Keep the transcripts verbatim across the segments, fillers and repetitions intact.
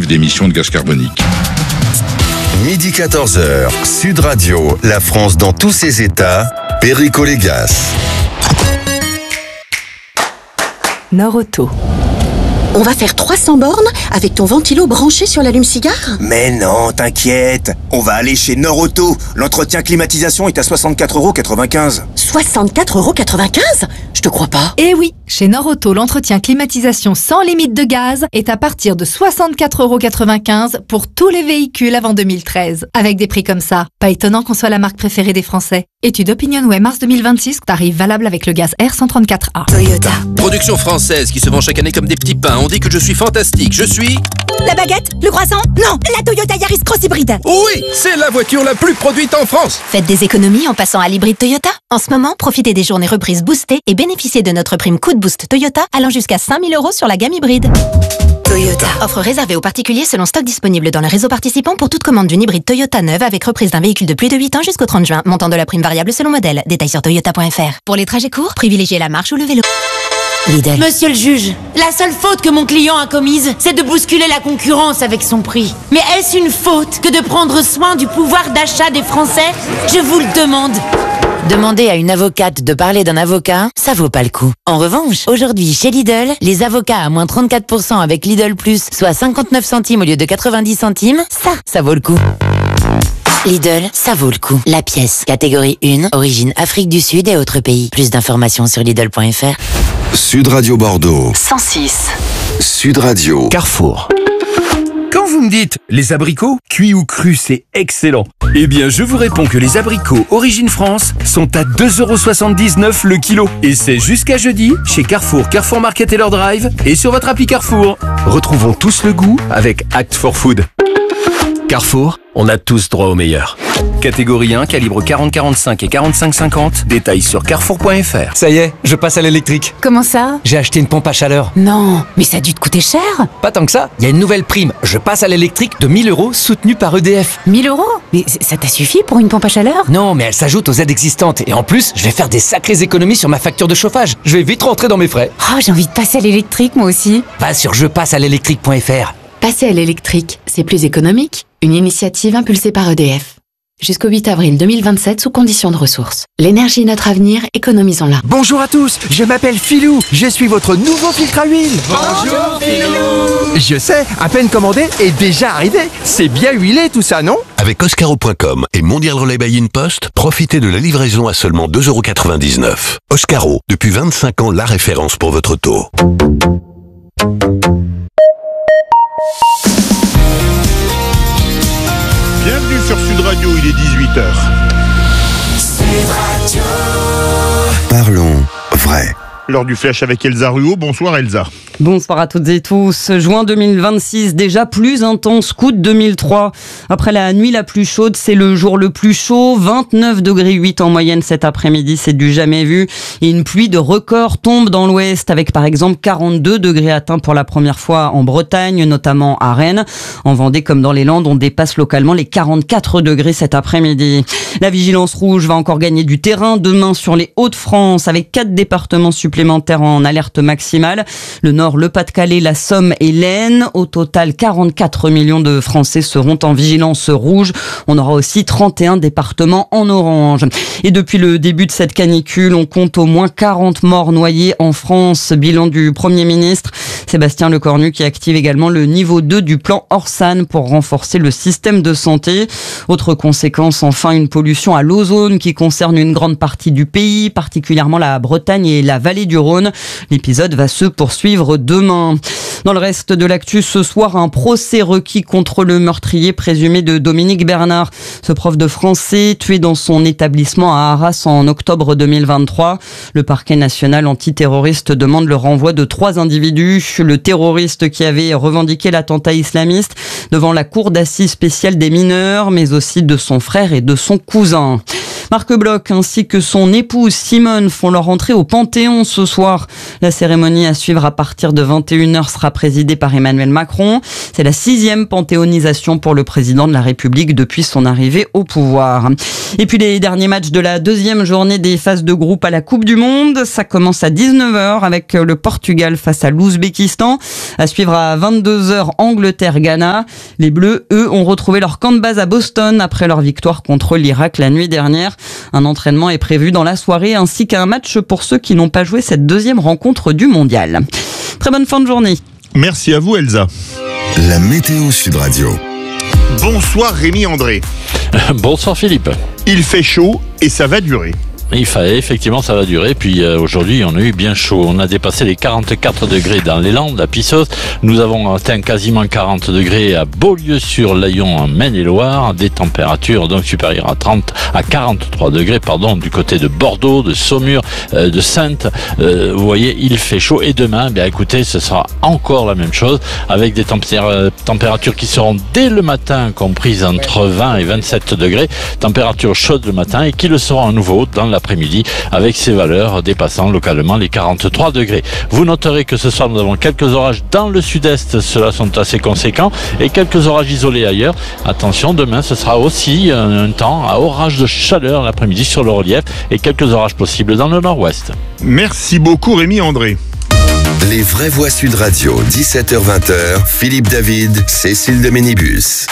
négatives d'émissions de gaz carbonique. Midi quatorze heures, Sud Radio, la France dans tous ses états, Perico Légas. Norauto. On va faire trois cents bornes avec ton ventilo branché sur l'allume-cigare ? Mais non, t'inquiète. On va aller chez Norauto. L'entretien climatisation est à soixante-quatre euros quatre-vingt-quinze. soixante-quatre euros quatre-vingt-quinze ? Je te crois pas. Eh oui, chez Norauto, l'entretien climatisation sans limite de gaz est à partir de soixante-quatre euros quatre-vingt-quinze pour tous les véhicules avant deux mille treize. Avec des prix comme ça, pas étonnant qu'on soit la marque préférée des Français. Étude Opinionway mars deux mille vingt-six, tarif valable avec le gaz R cent trente-quatre A. Toyota. Production française qui se vend chaque année comme des petits pains. On dit que je suis fantastique. Je suis... La baguette? Le croissant? Non, la Toyota Yaris Cross Hybride. Oui, c'est la voiture la plus produite en France. Faites des économies en passant à l'hybride Toyota. En ce moment, profitez des journées reprises boostées et bénéficiez de notre prime coup de boost Toyota allant jusqu'à cinq mille euros sur la gamme hybride. Toyota. Offre réservée aux particuliers selon stock disponible dans le réseau participant pour toute commande d'une hybride Toyota neuve avec reprise d'un véhicule de plus de huit ans jusqu'au trente juin. Montant de la prime variable selon modèle. Détails sur toyota point f r. Pour les trajets courts, privilégiez la marche ou le vélo. Lidl. Monsieur le juge, la seule faute que mon client a commise, c'est de bousculer la concurrence avec son prix. Mais est-ce une faute que de prendre soin du pouvoir d'achat des Français? Je vous le demande. Demander à une avocate de parler d'un avocat, ça vaut pas le coup. En revanche, aujourd'hui, chez Lidl, les avocats à moins trente-quatre pour cent avec Lidl Plus, soit cinquante-neuf centimes au lieu de quatre-vingt-dix centimes, ça, ça vaut le coup. Lidl, ça vaut le coup. La pièce, catégorie un, origine Afrique du Sud et autres pays. Plus d'informations sur Lidl point f r. Sud Radio Bordeaux. cent six. Sud Radio. Carrefour. Quand vous me dites les abricots, cuits ou crus, c'est excellent. Eh bien, je vous réponds que les abricots Origine France sont à deux euros soixante-dix-neuf le kilo. Et c'est jusqu'à jeudi chez Carrefour, Carrefour Market et leur drive et sur votre appli Carrefour. Retrouvons tous le goût avec Act for Food. Carrefour, on a tous droit au meilleur. Catégorie un, calibre quarante quarante-cinq et quarante-cinq cinquante. Détails sur carrefour point f r. Ça y est, je passe à l'électrique. Comment ça? J'ai acheté une pompe à chaleur. Non, mais ça a dû te coûter cher. Pas tant que ça, il y a une nouvelle prime. Je passe à l'électrique de mille euros soutenue par E D F. mille euros? Mais ça t'a suffi pour une pompe à chaleur? Non, mais elle s'ajoute aux aides existantes. Et en plus, je vais faire des sacrées économies sur ma facture de chauffage. Je vais vite rentrer dans mes frais. Oh, j'ai envie de passer à l'électrique moi aussi. Va sur je passe à l'électrique point f r. Passer à l'électrique, c'est plus économique. Une initiative impulsée par E D F. Jusqu'au huit avril deux mille vingt-sept sous conditions de ressources. L'énergie est notre avenir, économisons-la. Bonjour à tous, je m'appelle Philou, je suis votre nouveau filtre à huile. Bonjour Philou. Je sais, à peine commandé et déjà arrivé. C'est bien huilé tout ça, non? Avec Oscaro point com et Mondial Relay by InPost, profitez de la livraison à seulement deux euros quatre-vingt-dix-neuf. Oscaro, depuis vingt-cinq ans, la référence pour votre auto. Bienvenue sur Sud Radio, il est dix-huit heures. Sud Radio. Parlons vrai. L'heure du flash avec Elsa Ruot. Bonsoir Elsa. Bonsoir à toutes et tous. Juin deux mille vingt-six, déjà plus intense qu'août deux mille trois. Après la nuit la plus chaude, c'est le jour le plus chaud. vingt-neuf degrés huit en moyenne cet après-midi, c'est du jamais vu. Et une pluie de record tombe dans l'ouest avec par exemple quarante-deux degrés atteints pour la première fois en Bretagne, notamment à Rennes. En Vendée comme dans les Landes, on dépasse localement les quarante-quatre degrés cet après-midi. La vigilance rouge va encore gagner du terrain demain sur les Hauts-de-France avec quatre départements supplémentaires en alerte maximale. Le Nord, le Pas-de-Calais, la Somme et l'Aisne. Au total, quarante-quatre millions de Français seront en vigilance rouge. On aura aussi trente et un départements en orange. Et depuis le début de cette canicule, on compte au moins quarante morts noyés en France. Bilan du Premier ministre Sébastien Lecornu qui active également le niveau deux du plan Orsan pour renforcer le système de santé. Autre conséquence, enfin, une pollution à l'ozone qui concerne une grande partie du pays, particulièrement la Bretagne et la vallée du Rhône. L'épisode va se poursuivre demain. Dans le reste de l'actu, ce soir, un procès requis contre le meurtrier présumé de Dominique Bernard. Ce prof de français tué dans son établissement à Arras en octobre deux mille vingt-trois. Le parquet national antiterroriste demande le renvoi de trois individus. Le terroriste qui avait revendiqué l'attentat islamiste devant la cour d'assises spéciale des mineurs, mais aussi de son frère et de son cousin. Marc Bloch ainsi que son épouse Simone font leur entrée au Panthéon ce soir. La cérémonie à suivre à partir de vingt et une heures sera présidée par Emmanuel Macron. C'est la sixième panthéonisation pour le président de la République depuis son arrivée au pouvoir. Et puis les derniers matchs de la deuxième journée des phases de groupe à la Coupe du Monde. Ça commence à dix-neuf heures avec le Portugal face à l'Ouzbékistan. À suivre à vingt-deux heures Angleterre-Ghana. Les Bleus, eux, ont retrouvé leur camp de base à Boston après leur victoire contre l'Irak la nuit dernière. Un entraînement est prévu dans la soirée ainsi qu'un match pour ceux qui n'ont pas joué cette deuxième rencontre du mondial. Très bonne fin de journée. Merci à vous Elsa. La météo Sud Radio. Bonsoir Rémi André. Bonsoir Philippe. Il fait chaud et ça va durer. Il fallait, effectivement, ça va durer. Puis euh, aujourd'hui, on a eu bien chaud. On a dépassé les quarante-quatre degrés dans les Landes, la Pisseuse. Nous avons atteint quasiment quarante degrés à Beaulieu-sur-Layon, en Maine-et-Loire. Des températures donc supérieures à trente à quarante-trois degrés, pardon, du côté de Bordeaux, de Saumur, euh, de Saintes. Euh, vous voyez, il fait chaud. Et demain, bien écoutez, ce sera encore la même chose, avec des tempé- températures qui seront dès le matin comprises entre vingt et vingt-sept degrés. Températures chaudes le matin et qui le seront à nouveau dans la l'après-midi avec ces valeurs dépassant localement les quarante-trois degrés. Vous noterez que ce soir nous avons quelques orages dans le sud-est, ceux-là sont assez conséquents, et quelques orages isolés ailleurs. Attention, demain ce sera aussi un, un temps à orage de chaleur l'après-midi sur le relief et quelques orages possibles dans le nord-ouest. Merci beaucoup Rémi André. Les vraies voix Sud Radio, dix-sept heures vingt, Philippe David, Cécile de Ménibus.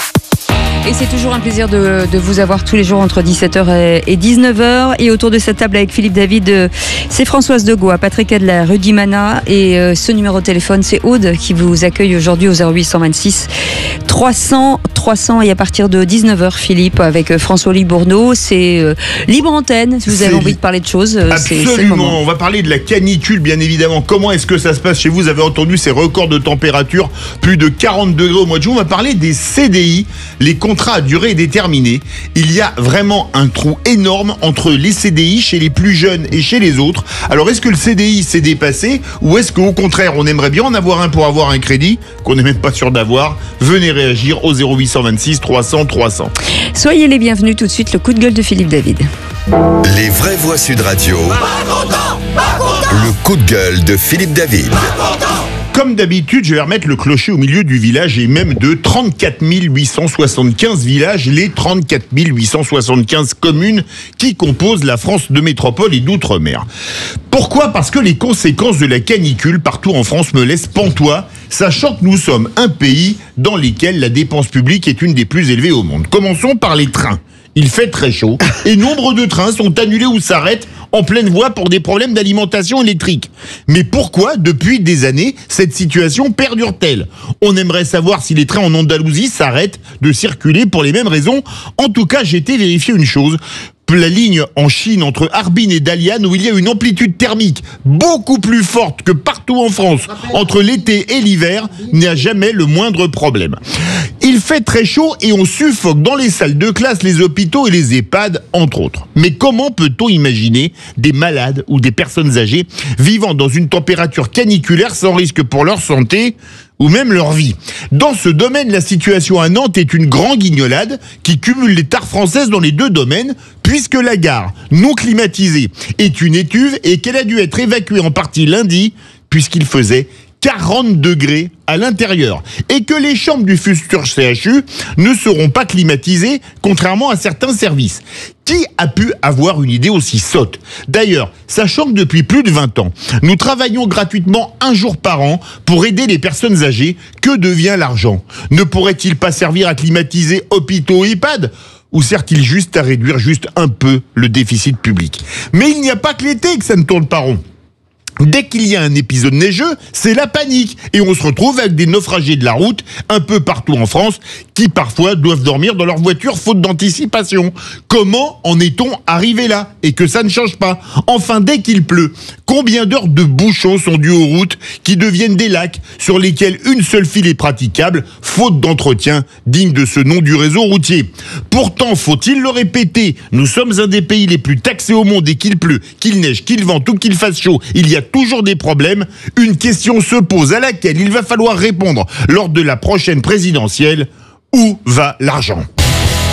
Et c'est toujours un plaisir de, de vous avoir tous les jours entre dix-sept heures et dix-neuf heures. Et autour de cette table avec Philippe David, c'est Françoise Degois, Patrick Adler, Rudy Mana. Et ce numéro de téléphone, c'est Aude qui vous accueille aujourd'hui au zéro huit cent vingt-six trois cents trois cents. Et à partir de dix-neuf heures, Philippe, avec François-Louis Bourneau, c'est euh, libre antenne. Si vous avez c'est envie de parler de choses, absolument. C'est, c'est le moment. On va parler de la canicule, bien évidemment. Comment est-ce que ça se passe chez vous? Vous avez entendu ces records de température, plus de quarante degrés au mois de juin. On va parler des C D I, les contrats à durée déterminée. Il y a vraiment un trou énorme entre les C D I chez les plus jeunes et chez les autres. Alors est-ce que le C D I s'est dépassé ou est-ce qu'au contraire on aimerait bien en avoir un pour avoir un crédit qu'on n'est même pas sûr d'avoir? Venez réagir au zéro huit cent vingt-six trois cents trois cents. Soyez les bienvenus. Tout de suite, le coup de gueule de Philippe David. Les vraies voix Sud Radio. Pas content, pas content. Le coup de gueule de Philippe David. Comme d'habitude, je vais remettre le clocher au milieu du village et même de trente-quatre mille huit cent soixante-quinze villages, les trente-quatre mille huit cent soixante-quinze communes qui composent la France de métropole et d'outre-mer. Pourquoi ? Parce que les conséquences de la canicule partout en France me laissent pantois, sachant que nous sommes un pays dans lequel la dépense publique est une des plus élevées au monde. Commençons par les trains. Il fait très chaud et nombre de trains sont annulés ou s'arrêtent en pleine voie pour des problèmes d'alimentation électrique. Mais pourquoi, depuis des années, cette situation perdure-t-elle ? On aimerait savoir si les trains en Andalousie s'arrêtent de circuler pour les mêmes raisons. En tout cas, j'ai été vérifier une chose. La ligne en Chine entre Harbin et Dalian, où il y a une amplitude thermique beaucoup plus forte que partout en France, entre l'été et l'hiver, n'a jamais le moindre problème. Il fait très chaud et on suffoque dans les salles de classe, les hôpitaux et les EHPAD, entre autres. Mais comment peut-on imaginer des malades ou des personnes âgées vivant dans une température caniculaire sans risque pour leur santé ou même leur vie? Dans ce domaine, la situation à Nantes est une grande guignolade qui cumule les tares françaises dans les deux domaines, puisque la gare, non climatisée, est une étuve et qu'elle a dû être évacuée en partie lundi, puisqu'il faisait quarante degrés à l'intérieur, et que les chambres du futur C H U ne seront pas climatisées, contrairement à certains services. Qui a pu avoir une idée aussi sotte ? D'ailleurs, sachant que depuis plus de vingt ans, nous travaillons gratuitement un jour par an pour aider les personnes âgées, que devient l'argent ? Ne pourrait-il pas servir à climatiser hôpitaux et EHPAD ? Ou sert-il juste à réduire juste un peu le déficit public ? Mais il n'y a pas que l'été que ça ne tourne pas rond. Dès qu'il y a un épisode neigeux, c'est la panique. Et on se retrouve avec des naufragés de la route, un peu partout en France, qui parfois doivent dormir dans leur voiture faute d'anticipation. Comment en est-on arrivé là ? Et que ça ne change pas. Enfin, dès qu'il pleut, combien d'heures de bouchons sont dues aux routes qui deviennent des lacs sur lesquels une seule file est praticable, faute d'entretien digne de ce nom du réseau routier ? Pourtant, faut-il le répéter, nous sommes un des pays les plus taxés au monde et qu'il pleut, qu'il neige, qu'il vente ou qu'il fasse chaud, il y a toujours des problèmes. Une question se pose à laquelle il va falloir répondre lors de la prochaine présidentielle. Où va l'argent ?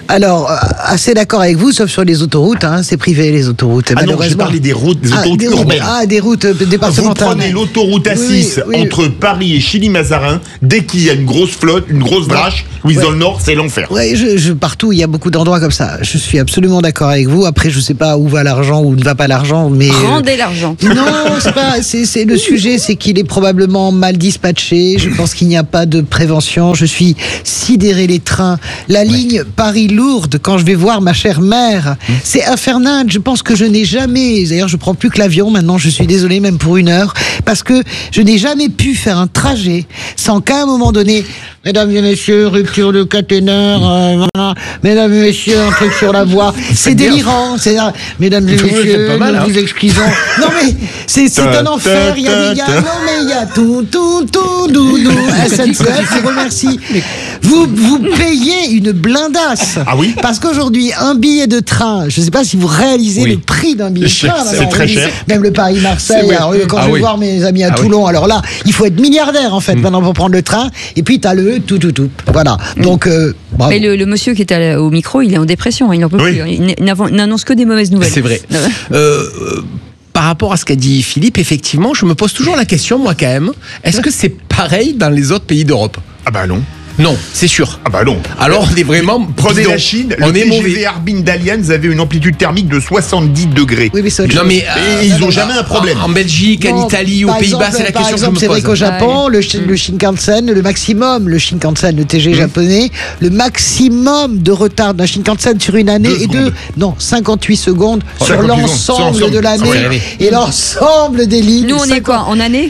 Alors, euh, assez d'accord avec vous, sauf sur les autoroutes, hein, c'est privé les autoroutes. Ah non, j'ai parlé des routes, des ah, autoroutes des urbaines. routes, ah, des routes euh, départementales. Vous prenez l'autoroute A six oui, oui, oui. entre Paris et Chilly-Mazarin, dès qu'il y a une grosse flotte, une grosse drache, Louise ouais. dans le Nord, c'est l'enfer. Oui, je, je, partout, il y a beaucoup d'endroits comme ça. Je suis absolument d'accord avec vous. Après, je sais pas où va l'argent, où ne va pas l'argent, mais... Rendez euh... l'argent. Non, c'est pas, c'est, c'est le sujet, c'est qu'il est probablement mal dispatché. Je pense qu'il n'y a pas de prévention. Je suis sidéré les trains. La ligne ouais. Paris-Lourdes, quand je vais voir ma chère mère, mmh. c'est infernal. Je pense que je n'ai jamais, d'ailleurs, je prends plus que l'avion maintenant, je suis désolé, même pour une heure, parce que je n'ai jamais pu faire un trajet sans qu'à un moment donné, mesdames et messieurs, rupture de caténaire, euh, voilà. Mesdames et messieurs, un truc sur la voix. C'est délirant. C'est, mesdames et messieurs, nous mal, hein. vous excusons. Non mais, c'est, c'est un enfer. Il y a des gars, non mais il y a tout, tout, tout, doudou. S N C F, je vous remercie. Vous, vous payez une blindasse. Ah oui? Parce qu'aujourd'hui, un billet de train, je ne sais pas si vous réalisez oui. le prix d'un billet de train. C'est alors, très cher. Même le Paris-Marseille, alors, quand ah je vais oui. voir mes amis à ah Toulon, oui. alors là, il faut être milliardaire en fait, mmh. maintenant pour prendre le train. Et puis, tu as le tout, tout, tout. Voilà. Mmh. Donc, euh, bravo. Mais le, le monsieur qui était au micro, il est en dépression. Il n'en peut oui. plus. Il n'annonce que des mauvaises nouvelles. C'est vrai. euh, Par rapport à ce qu'a dit Philippe, effectivement, je me pose toujours la question, moi quand même, est-ce que c'est pareil dans les autres pays d'Europe? Ah bah non. Non, c'est sûr. Ah bah non. Alors on est vraiment... Prenez la Chine, on le T G V Harbin d'Allianz avait une amplitude thermique de soixante-dix degrés. Oui, mais c'est autre non, mais euh, Et ils n'ont jamais un problème. En, en Belgique, non, en Italie, aux Pays-Bas, c'est la par question exemple, que je me pose. C'est vrai qu'au Japon, le, le Shinkansen, le maximum, le Shinkansen, le T G mmh. japonais, le maximum de retard d'un Shinkansen sur une année est de non, cinquantahuit secondes oh, sur l'ensemble secondes. de l'année oh, ouais, et l'ensemble des lignes. Nous, on est quoi, en année?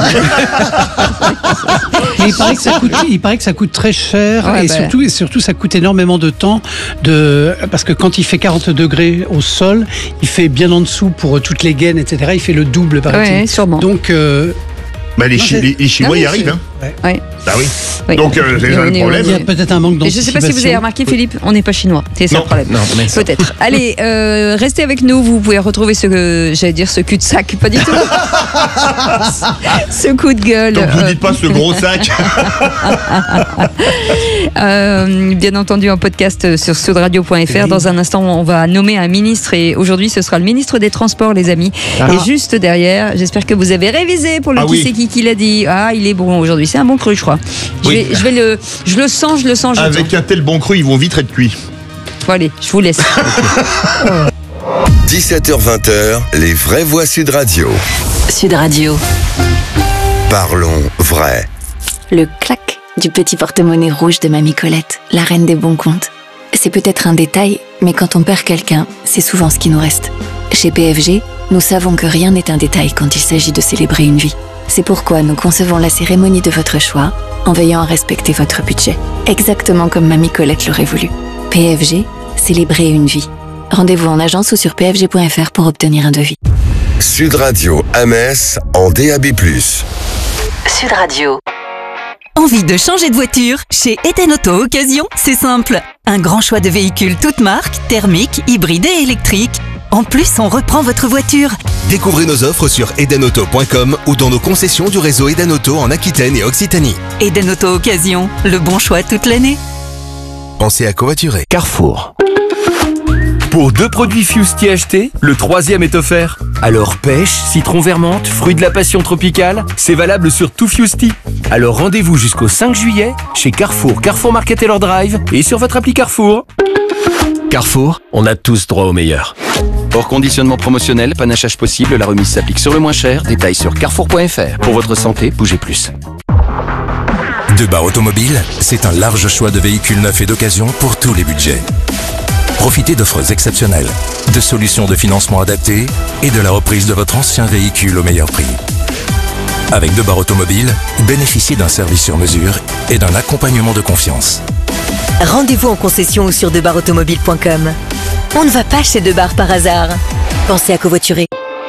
il, paraît que ça coûte, il paraît que ça coûte très cher ouais, et, bah... surtout, et surtout ça coûte énormément de temps de, parce que quand il fait quarante degrés au sol, il fait bien en dessous pour toutes les gaines, et cetera. Il fait le double par exemple. Ouais, sûrement. Donc euh, bah, les, chi- les, les Chinois y arrivent. Hein. Ouais. Ouais. Bah oui. oui. Donc euh, c'est ça le problème. Il y a peut-être un manque d'anticipation. Je ne sais pas si vous avez remarqué, Philippe, on n'est pas chinois. C'est ça non, le problème. Non, mais ça. Peut-être. Allez, euh, restez avec nous. Vous pouvez retrouver ce, euh, j'allais dire ce cul-de-sac, pas du tout. Ce coup de gueule. Donc vous dites pas ce gros sac. euh, bien entendu, en podcast sur sudradio point f r. Oui. Dans un instant, on va nommer un ministre et aujourd'hui, ce sera le ministre des Transports, les amis. Ah. Et juste derrière, j'espère que vous avez révisé pour le ah, qui oui. c'est qui qui l'a dit. Ah, il est bon aujourd'hui. C'est un bon cru, je crois. Je, oui. vais, je vais le, je le sens, je le sens. Je Avec le sens. un tel bon cru, ils vont vite être cuits. Bon, allez, je vous laisse. dix-sept heures vingt, les vraies voix Sud Radio. Sud Radio. Parlons vrai. Le clac du petit porte-monnaie rouge de Mamie Colette, la reine des bons comptes. C'est peut-être un détail, mais quand on perd quelqu'un, c'est souvent ce qui nous reste. Chez P F G, nous savons que rien n'est un détail quand il s'agit de célébrer une vie. C'est pourquoi nous concevons la cérémonie de votre choix en veillant à respecter votre budget, exactement comme Mamie Colette l'aurait voulu. P F G, célébrer une vie. Rendez-vous en agence ou sur p f g point f r pour obtenir un devis. Sud Radio à Metz en D A B plus. Sud Radio. Envie de changer de voiture? Chez Eden Auto Occasion, c'est simple. Un grand choix de véhicules toutes marques, thermiques, hybrides et électriques. En plus, on reprend votre voiture. Découvrez nos offres sur eden auto point com ou dans nos concessions du réseau Eden Auto en Aquitaine et Occitanie. Eden Auto Occasion, le bon choix toute l'année. Pensez à covoiturer. Carrefour. Pour deux produits Fusti achetés, le troisième est offert. Alors pêche, citron vermente, fruit de la passion tropicale, c'est valable sur tout Fusti. Alors rendez-vous jusqu'au cinq juillet chez Carrefour, Carrefour Market Taylor Drive et sur votre appli Carrefour. Carrefour, on a tous droit au meilleur. Hors conditionnement promotionnel, panachage possible, la remise s'applique sur le moins cher. Détails sur carrefour point f r. Pour votre santé, bougez plus. Debar Automobile, c'est un large choix de véhicules neufs et d'occasion pour tous les budgets. Profitez d'offres exceptionnelles, de solutions de financement adaptées et de la reprise de votre ancien véhicule au meilleur prix. Avec Debar Automobile, bénéficiez d'un service sur mesure et d'un accompagnement de confiance. Rendez-vous en concession ou sur debar automobile point com. On ne va pas chez Debar par hasard. Pensez à covoiturer.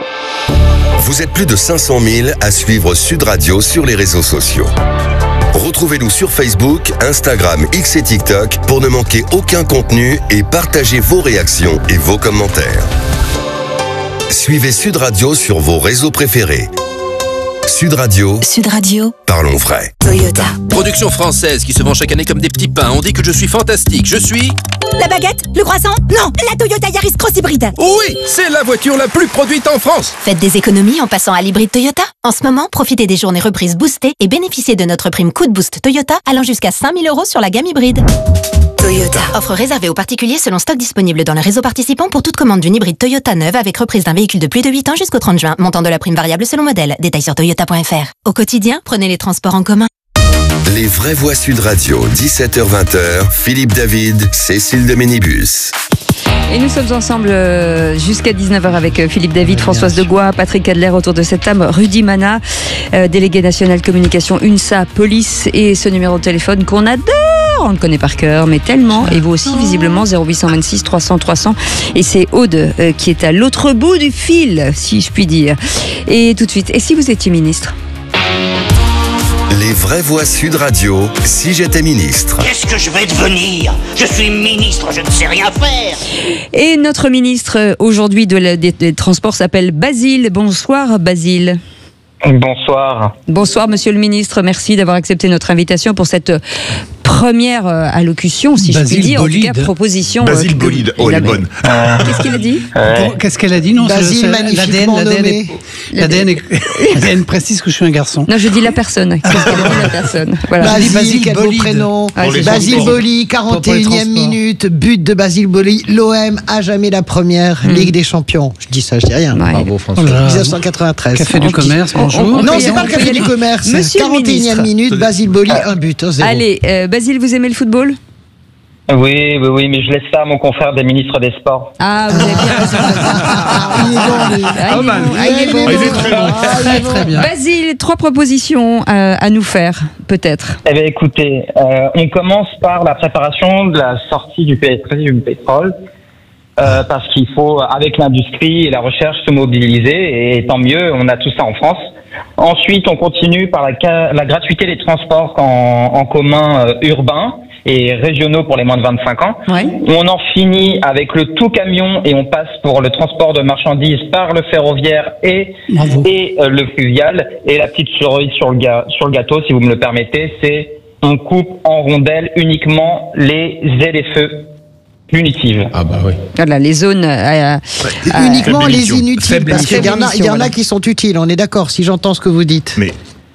Vous êtes plus de cinq cent mille à suivre Sud Radio sur les réseaux sociaux. Retrouvez-nous sur Facebook, Instagram, X et TikTok pour ne manquer aucun contenu et partagez vos réactions et vos commentaires. Suivez Sud Radio sur vos réseaux préférés. Sud Radio. Sud Radio. Parlons vrai. Toyota. Production française qui se vend chaque année comme des petits pains. On dit que je suis fantastique. Je suis... La baguette? Le croissant? Non, la Toyota Yaris Cross Hybride. Oui, c'est la voiture la plus produite en France. Faites des économies en passant à l'hybride Toyota. En ce moment, profitez des journées reprises boostées et bénéficiez de notre prime coup de boost Toyota allant jusqu'à cinq mille euros sur la gamme hybride. Toyota. Offre réservée aux particuliers selon stock disponible dans le réseau participant pour toute commande d'une hybride Toyota neuve avec reprise d'un véhicule de plus de huit ans jusqu'au trente juin. Montant de la prime variable selon modèle. Détails sur toyota point f r. Au quotidien, prenez les transports en commun. Les vraies voix Sud Radio, dix-sept heures vingt, Philippe David, Cécile de Ménibus. Et nous sommes ensemble jusqu'à dix-neuf heures avec Philippe David, Françoise Degois, Patrick Adler autour de cette table, Rudy Mana, euh, délégué national communication U N S A Police, et ce numéro de téléphone qu'on adore, on le connaît par cœur, mais tellement, et vous aussi visiblement, zéro huit cent vingt-six trois cents trois cents, et c'est Aude euh, qui est à l'autre bout du fil, si je puis dire. Et tout de suite, et si vous étiez ministre ? Les vraies voix Sud Radio, si j'étais ministre. Qu'est-ce que je vais devenir? Je suis ministre, je ne sais rien faire. Et notre ministre aujourd'hui de la, des, des Transports s'appelle Basile. Bonsoir Basile. Bonsoir. Bonsoir Monsieur le ministre, merci d'avoir accepté notre invitation pour cette première euh, allocution, si Basile je puis dire, Bolide. en tout cas proposition. Basile euh, Bolide, oh elle est bonne. Euh, Qu'est-ce qu'il a dit ouais. Qu'est-ce qu'elle a dit? Non, Basile c'est- c'est- magnifiquement l'A D N, nommé. l'A D N, est- l'A D N précise que je suis un garçon. Non, je dis la personne. Qu'est-ce qu'elle a dit la personne Voilà. Basile Basile, quel beau Bolide. prénom. Pour les Basile transports. Boli, Pour les quarante et unième transports. minute, but de Basile Boli. L'O M a jamais la première Hmm. Ligue des Champions. Je dis ça, je dis rien. Ouais. Bravo, François. Oh là là. dix-neuf cent quatre-vingt-treize. Café du commerce, bonjour. on- Non, peut y- c'est pas on le peut y café aller. du commerce. Monsieur le quarante et unième ministre. minute, Basile Boli, un but, un zéro. Allez, euh, Basile, vous aimez le football Oui, oui, oui, mais je laisse ça à mon confrère des ministres des Sports. Ah, vous avez bien raison. Ah, il est bon, lui. Ah, il est bon. Ah, il est bon. Il est très bon. Ah, il est bon. Très bien. Basile, trois propositions euh, à nous faire, peut-être. Eh bien, écoutez, euh, on commence par la préparation de la sortie du pé- du pétrole, euh, parce qu'il faut, avec l'industrie et la recherche, se mobiliser, et tant mieux, on a tout ça en France. Ensuite, on continue par la, ca- la gratuité des transports en, en commun euh, urbains et régionaux pour les moins de vingt-cinq ans. Ouais. On en finit avec le tout camion et on passe pour le transport de marchandises par le ferroviaire et, Bravo. et euh, le fluvial. Et la petite cerise sur le, ga- sur le gâteau, si vous me le permettez, c'est on coupe en rondelles uniquement les Z F E punitives. Ah bah oui. Voilà, les zones. euh, euh, Uniquement Faible les émission. inutiles, Faible parce qu'il y en a, émission, il y en a voilà. qui sont utiles, on est d'accord, si j'entends ce que vous dites. Mais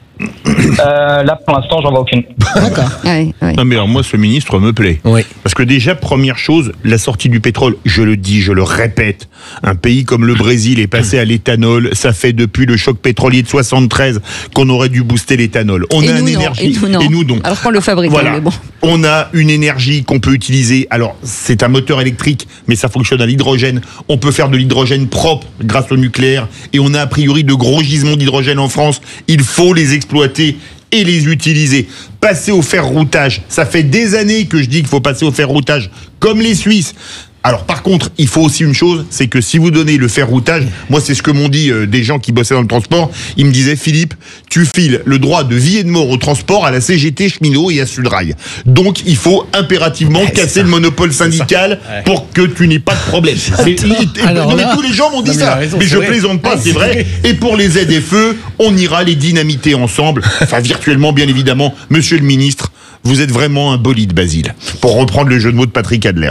Euh, là, pour l'instant, j'en vois aucune. D'accord. ouais, ouais. non mais alors moi ce ministre me plaît. Oui. Parce que déjà première chose, la sortie du pétrole, je le dis, je le répète, un pays comme le Brésil est passé à l'éthanol, ça fait depuis le choc pétrolier de soixante-treize qu'on aurait dû booster l'éthanol. On Et a nous, une non. énergie Et nous, non. nous non. Alors qu'on le fabrique, Voilà. hein, mais bon. On a une énergie qu'on peut utiliser. Alors, c'est un moteur électrique, mais ça fonctionne à l'hydrogène. On peut faire de l'hydrogène propre grâce au nucléaire. Et on a a priori de gros gisements d'hydrogène en France. Il faut les exploiter et les utiliser. Passer au ferroutage. Ça fait des années que je dis qu'il faut passer au ferroutage, comme les Suisses. Alors par contre, il faut aussi une chose, c'est que si vous donnez le ferroutage, moi c'est ce que m'ont dit euh, des gens qui bossaient dans le transport, ils me disaient Philippe, tu files le droit de vie et de mort au transport à la C G T cheminot et à Sudrail. Donc il faut impérativement Ouais, casser ça. le monopole syndical Ouais. pour que tu n'aies pas de problème. Mais, et- et- Alors non, mais là- tous les gens m'ont dit Non, mais il a ça. raison, mais c'est je vrai. plaisante pas, Ah, c'est c'est vrai. vrai. E, Et pour les Z F E, on ira les dynamiter ensemble, enfin virtuellement bien évidemment. Monsieur le ministre, vous êtes vraiment un bolide, Basile, pour reprendre le jeu de mots de Patrick Adler.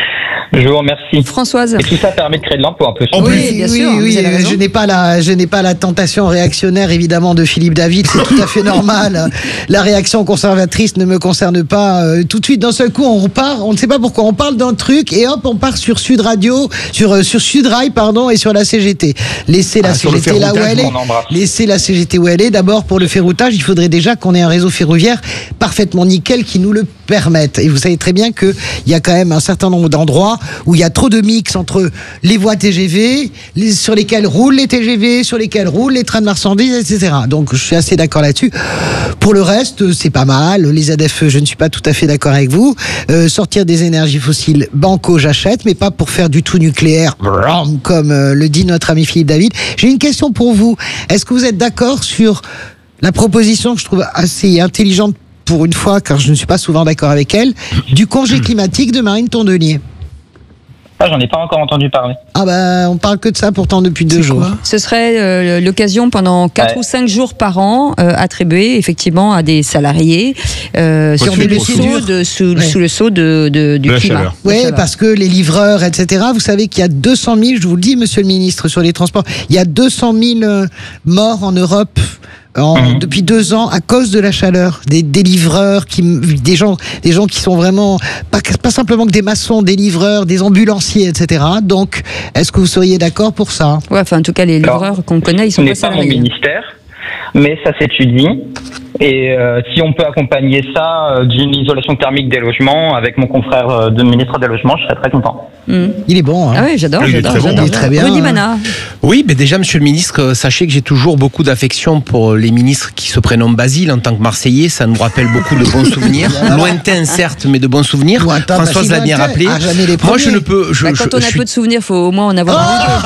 Je vous remercie. Françoise. Et tout ça permet de créer de l'emploi en plus. En Oui, plus, bien oui, sûr, oui, vous avez euh, raison. je n'ai pas la, je n'ai pas la tentation réactionnaire évidemment de Philippe David, c'est tout à fait normal. La réaction conservatrice ne me concerne pas. Euh, tout de suite, d'un seul coup, on part, on ne sait pas pourquoi, on parle d'un truc et hop, on part sur Sud Radio, sur euh, sur Sudrail, pardon, et sur la C G T. Laissez la Ah, sur le C G T là où ferroutage, elle est. on embrasse. Laissez la C G T où elle est. D'abord, pour le ferroutage, il faudrait déjà qu'on ait un réseau ferroviaire parfaitement nickel qui nous le permette. Et vous savez très bien que il y a quand même un certain nombre d'endroits où il y a trop de mix entre les voies T G V, les, sur lesquelles roulent les T G V, sur lesquelles roulent les trains de marchandises, et cetera. Donc je suis assez d'accord là-dessus. Pour le reste, c'est pas mal. Les Z F E, je ne suis pas tout à fait d'accord avec vous. Euh, sortir des énergies fossiles, banco, j'achète, mais pas pour faire du tout nucléaire, comme euh, le dit notre ami Philippe David. J'ai une question pour vous. Est-ce que vous êtes d'accord sur la proposition que je trouve assez intelligente pour une fois, car je ne suis pas souvent d'accord avec elle, du congé climatique de Marine Tondelier? Ah, j'en ai pas encore entendu parler. Ah bah, on parle que de ça pourtant depuis deux jours. Ce serait euh, l'occasion pendant quatre Ouais. ou cinq jours par an euh, attribuée effectivement à des salariés euh, sur Sous des le sceaux sceau. de, sous, Ouais. sous le sceau de, de- du De la climat. chaleur. De Oui, chaleur. parce que les livreurs, et cetera, vous savez qu'il y a deux cent mille, je vous le dis, monsieur le ministre, sur les transports, il y a deux cent mille euh, morts en Europe. En, Mhm. Depuis deux ans à cause de la chaleur, des, des livreurs, qui, des gens, des gens qui sont vraiment pas, pas simplement que des maçons, des livreurs, des ambulanciers, et cetera. Donc, est-ce que vous seriez d'accord pour ça? Ouais, enfin, en tout cas, les Alors, livreurs qu'on connaît, ils Ce sont n'est pas pas mon salariés. ministère, mais ça s'étudie. Et euh, si on peut accompagner ça euh, d'une isolation thermique des logements avec mon confrère euh, de ministre des Logements, je serais très content. Mm. Il est bon, hein? Ah oui, j'adore, Il est j'adore, très bon. j'adore. Il est très bien, Rudy hein. Mana. Oui, mais déjà, monsieur le ministre, euh, sachez que j'ai toujours beaucoup d'affection pour les ministres qui se prénomment Basile en tant que Marseillais. Ça nous rappelle beaucoup de bons souvenirs. Lointains, certes, mais de bons souvenirs. Lointain, Françoise pas si l'a bien lointain. rappelé. Ah, jamais les Moi, je premiers. ne peux. Je, Bah, je- quand on je a suis- peu de souvenirs, faut au moins en avoir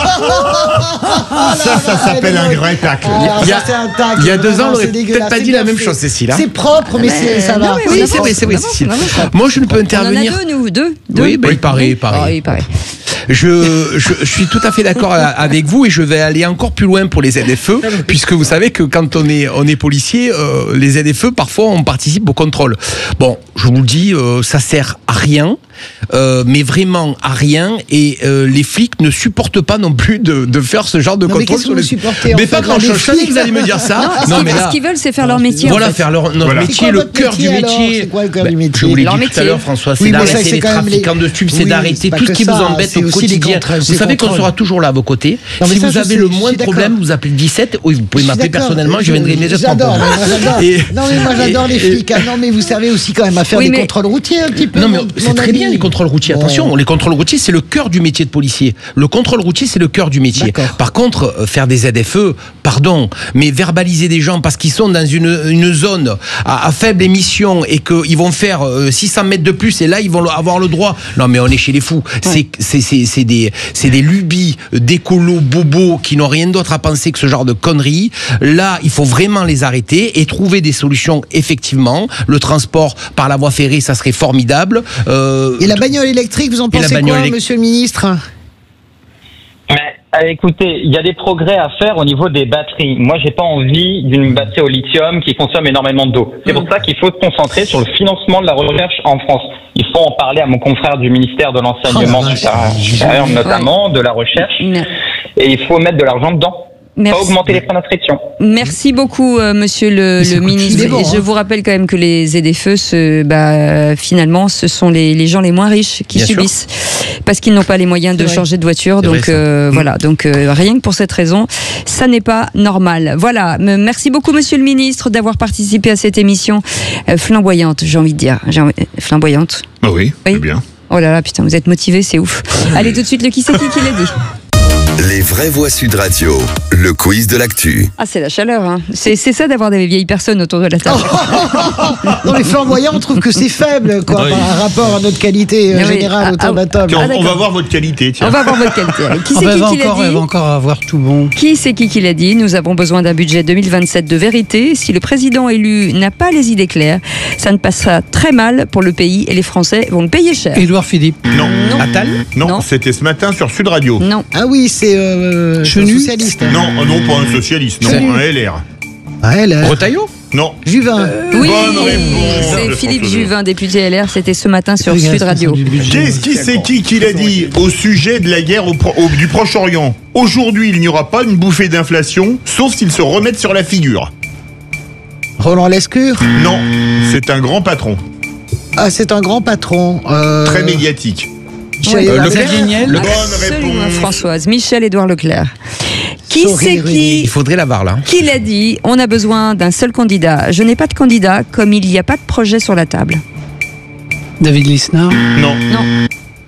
un. Ça, ça s'appelle un vrai tacle. Ah, Il y a- ça, c'est un tacle. il y a deux ans, Vraiment, on aurait c'est peut-être dégueulasse. pas C'est dit la bien même fait. chose, Cécile, hein. C'est propre, mais c'est- ça non, va. mais Oui, on c'est avance, vrai, c'est on vrai, avance, Cécile. on avance. Moi, je ne peux On en a intervenir. deux, nous, deux. deux. Oui, bah, il paraît, il paraît. Ah, il paraît. Je, je, je suis tout à fait d'accord avec vous et je vais aller encore plus loin pour les Z F E, puisque vous savez que quand on est, on est policier, euh, les Z F E, parfois, on participe au contrôle. Bon, je vous le dis, euh, ça sert à rien, euh, mais vraiment à rien, et euh, les flics ne supportent pas non plus de, de faire ce genre de Non, mais contrôle. qu'est-ce que vous les... supportez, en Mais fait, pas là, grand les chose. Je savais flics que vous allez me dire ça. Non, ce qu'ils- mais là, ce qu'ils veulent, c'est faire leur métier. voilà, en fait. faire leur, notre Voilà. métier, C'est quoi le votre cœur du métier, alors métier. C'est quoi le cœur Ben, du métier Je vous l'ai Leur dit tout à métier. l'heure, François, c'est Oui, mais ça, d'arrêter c'est les quand même trafiquants les- de stupes, c'est Oui, d'arrêter c'est pas tout que ce qui ça, vous embête c'est au aussi les quotidien. contrôles, Vous c'est savez qu'on contrôles. sera toujours là à vos côtés. Non, mais Si ça, vous je avez sais, le je suis moindre d'accord. problème, vous appelez le dix-sept, oui, vous pouvez Je suis m'appeler d'accord, personnellement, je viendrai immédiatement. J'adore, pour mais vous. moi, j'adore. Et- Non, mais moi j'adore et- les flics. hein. Non, mais vous servez aussi quand même à faire Oui, des mais- contrôles routiers un petit peu. Non, mais mon- c'est mon très ami. bien les contrôles routiers. Bon. Attention, les contrôles routiers, c'est le cœur du métier de policier. Le contrôle routier, c'est le cœur du métier. D'accord. Par contre, euh, faire des Z F E, pardon, mais verbaliser des gens parce qu'ils sont dans une, une zone à, à faible émission et qu'ils vont faire euh, six cents mètres de plus et là, ils vont avoir le droit. Non, mais on est chez les fous. C'est c'est- c'est- c'est des, c'est des lubies d'écolos bobos qui n'ont rien d'autre à penser que ce genre de conneries. Là, il faut vraiment les arrêter et trouver des solutions, effectivement. Le transport par la voie ferrée, ça serait formidable. Euh, Et la bagnole électrique, vous en Et la pensez bagnole quoi, électrique. monsieur le ministre? Mais euh, écoutez, il y a des progrès à faire au niveau des batteries. Moi, j'ai pas envie d'une batterie au lithium qui consomme énormément d'eau. C'est pour ça qu'il faut se concentrer sur le financement de la recherche en France. Il faut en parler à mon confrère du ministère de l'enseignement Oh la vache. supérieur, supérieur, notamment, de la recherche. Et il faut mettre de l'argent dedans. Merci. Pas augmenter les frais d'inscription. Merci beaucoup, euh, monsieur le, le ministre. il est bon, Et je hein. vous rappelle quand même que les Z F E, ce, bah, euh, finalement, ce sont les, les gens les moins riches qui Bien sûr. subissent. Parce qu'ils n'ont pas les moyens de vrai. changer de voiture. C'est Donc, vrai, ça. euh, voilà. Donc, euh, rien que pour cette raison, ça n'est pas normal. Voilà. Me- Merci beaucoup, monsieur le ministre, d'avoir participé à cette émission euh, flamboyante, j'ai envie de dire. J'ai envie- Flamboyante. Ah oui, Oui. c'est bien. Oh là là, putain, vous êtes motivés, c'est ouf. Allez, tout de suite, le qui c'est qui qui l'a dit. Les vraies voix Sud Radio, le quiz de l'actu. Ah, c'est la chaleur, hein. C'est c'est ça d'avoir des vieilles personnes autour de la table. Non, mais flamboyant, on trouve que c'est faible, quoi, Oui. par rapport à notre qualité euh, Ah oui. générale Ah, autour de la table. Tiens, Ah, on, on d'accord. va voir votre qualité, tiens. On va voir votre qualité. Allez, qui Ah c'est bah, qui elle va qui l'a encore, elle dit va encore avoir tout bon. Qui c'est qui qui l'a dit Nous avons besoin d'un budget deux mille vingt-sept de vérité. Si le président élu n'a pas les idées claires, ça ne passera très mal pour le pays et les Français vont le payer cher. Édouard Philippe. Non, Non. Attal non, Non. c'était ce matin sur Sud Radio. Non. Ah oui, c'est euh, Chenu. socialiste. Non, ah non, pas un socialiste, non, Salut. un L R. Ah, elle, euh, Retailleau Non. Juvin. Oui, Bonne réponse c'est de Philippe François Juvin, député L R. C'était ce matin sur Regarde, Sud Radio. c'est du budget. Qu'est-ce qui c'est qui qui l'a dit au sujet de la guerre au Pro- au- du Proche-Orient? Aujourd'hui, il n'y aura pas une bouffée d'inflation, sauf s'ils se remettent sur la figure. Roland Lescure. Non, c'est un grand patron, Ah, c'est un grand patron. Euh, très médiatique. Michel Euh, Edouard Leclerc. Leclerc. Niel. Bonne Absolument, réponse. Françoise. Michel-Édouard Leclerc. Qui Sorry, c'est Rudy. qui Il faudrait l'avoir là. Qui l'a dit On a besoin d'un seul candidat. Je n'ai pas de candidat, comme il n'y a pas de projet sur la table. David Lisnard. Non, Non,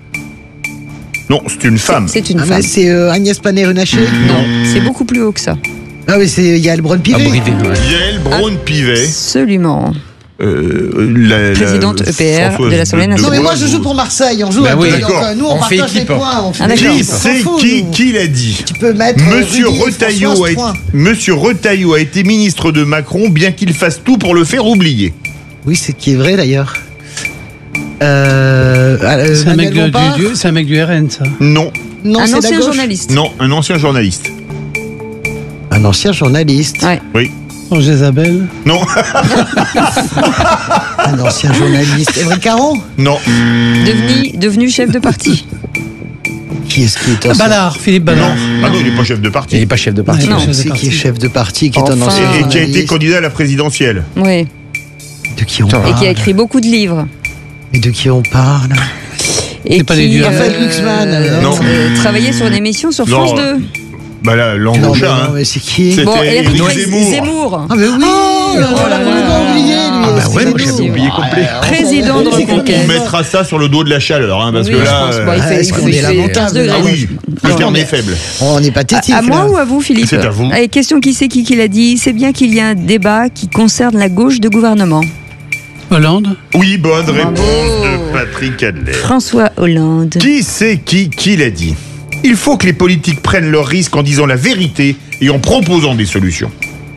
non, c'est une femme. c'est une Ah, femme. bah, c'est euh, Agnès Pannier-Runacher. Non, c'est beaucoup plus haut que ça. Ah oui, c'est Yael À Braun-Pivet. Brivé, ouais. Yael Braun-Pivet, Absolument. euh, la- la- Présidente E P R Françoise de l'Assemblée de- de Non, mais moi, je Grenoble. joue pour Marseille. On joue Bah un oui. peu. D'accord. donc, Nous, on, On fait partage les équipe. points. On fait Ah, des d'accord. Qui équipes, on s'en c'est fout, qui, nous. qui l'a dit? Tu peux mettre euh, Monsieur Rudy et Retailleau, François, a été, point. Monsieur Retailleau a été ministre de Macron, bien qu'il fasse tout pour le faire oublier. Oui, c'est qui est vrai d'ailleurs. Euh, Euh, euh, C'est un, mec Manuel de- Bompard du, du- c'est un mec du R N, ça. Non. Non, Un c'est la ancien gauche. journaliste. Non, un ancien journaliste. Un ancien journaliste. Ouais. Oui. Oh, Jézabel. Non. Un ancien journaliste. Évry Caron. Non. Devenu, devenu chef de parti. Qui est-ce qui est ancien Ballard, Philippe Ballard. Non. Ah non, il n'est pas chef de parti. Il n'est pas chef de parti. Non. Je sais qui est chef de parti, qui est un Enfin. ancien Et, et qui a été journaliste. candidat à la présidentielle. Oui. De qui on Et parle qui a écrit beaucoup de livres. Et de qui on parle Et C'est pas les qui dieux. Raphaël Glucksmann, alors. Non. euh, travaillait sur une émission sur Non. France deux. Bah là, Non, langue au mais, chat, non, hein. mais c'est qui C'était Bon, Éric Éric Zemmour. Zemmour. Ah, mais oui Oh là on l'a là. complètement oublié, lui. Ah bah ouais, moi j'avais oublié complet. Président de On Reconquête. mettra ça sur le dos de la chaleur, hein, parce Oui, que je là, pense. euh, Bon, il fait, est-ce il qu'on fait- est il fait lamentable, quinze là ah degrés. oui, le Non, terme mais- est faible. On est pathétique. À, à moi là. ou à vous, Philippe? C'est à vous. Allez, question, qui c'est qui qui l'a dit? C'est bien qu'il y a un débat qui concerne la gauche de gouvernement. Hollande. Oui, bonne Bravo. réponse de Patrick Adler. François Hollande. Qui c'est qui qui l'a dit? Il faut que les politiques prennent leurs risques en disant la vérité et en proposant des solutions.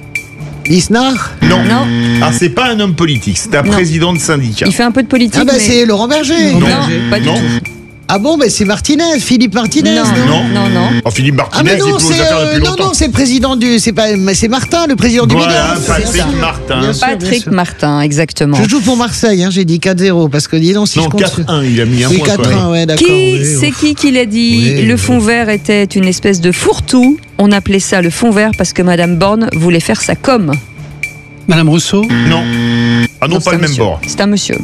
Lisnard Non. Non. Ah, c'est pas un homme politique, c'est un Non. président de syndicat. Il fait un peu de politique, Ah bah mais... c'est Laurent Berger. Non, Non. pas du Non. tout. Ah bon, bah c'est Martinez, Philippe Martinez, Non, non non, non. Oh, Philippe Ah Martinez, mais non, il peut c'est aux affaires euh, depuis non longtemps. non, c'est le président du c'est pas mais c'est Martin, le président du Voilà, Bénin. Patrick C'est ça. Martin. Bien sûr, bien Patrick sûr. Martin, exactement. Je joue pour Marseille, hein, j'ai dit quatre zéro parce que dis donc si Non, je compte quatre un, il a mis un oui, point. quatre quand un, même. ouais, d'accord. Qui oui, c'est ouf. qui qui l'a dit? Oui, Le oui. fond vert était une espèce de fourre-tout. On appelait ça le fond vert parce que Madame Borne voulait faire sa com. Madame Rousseau. Non. Ah non, c'est pas un le même monsieur. bord. C'est un monsieur.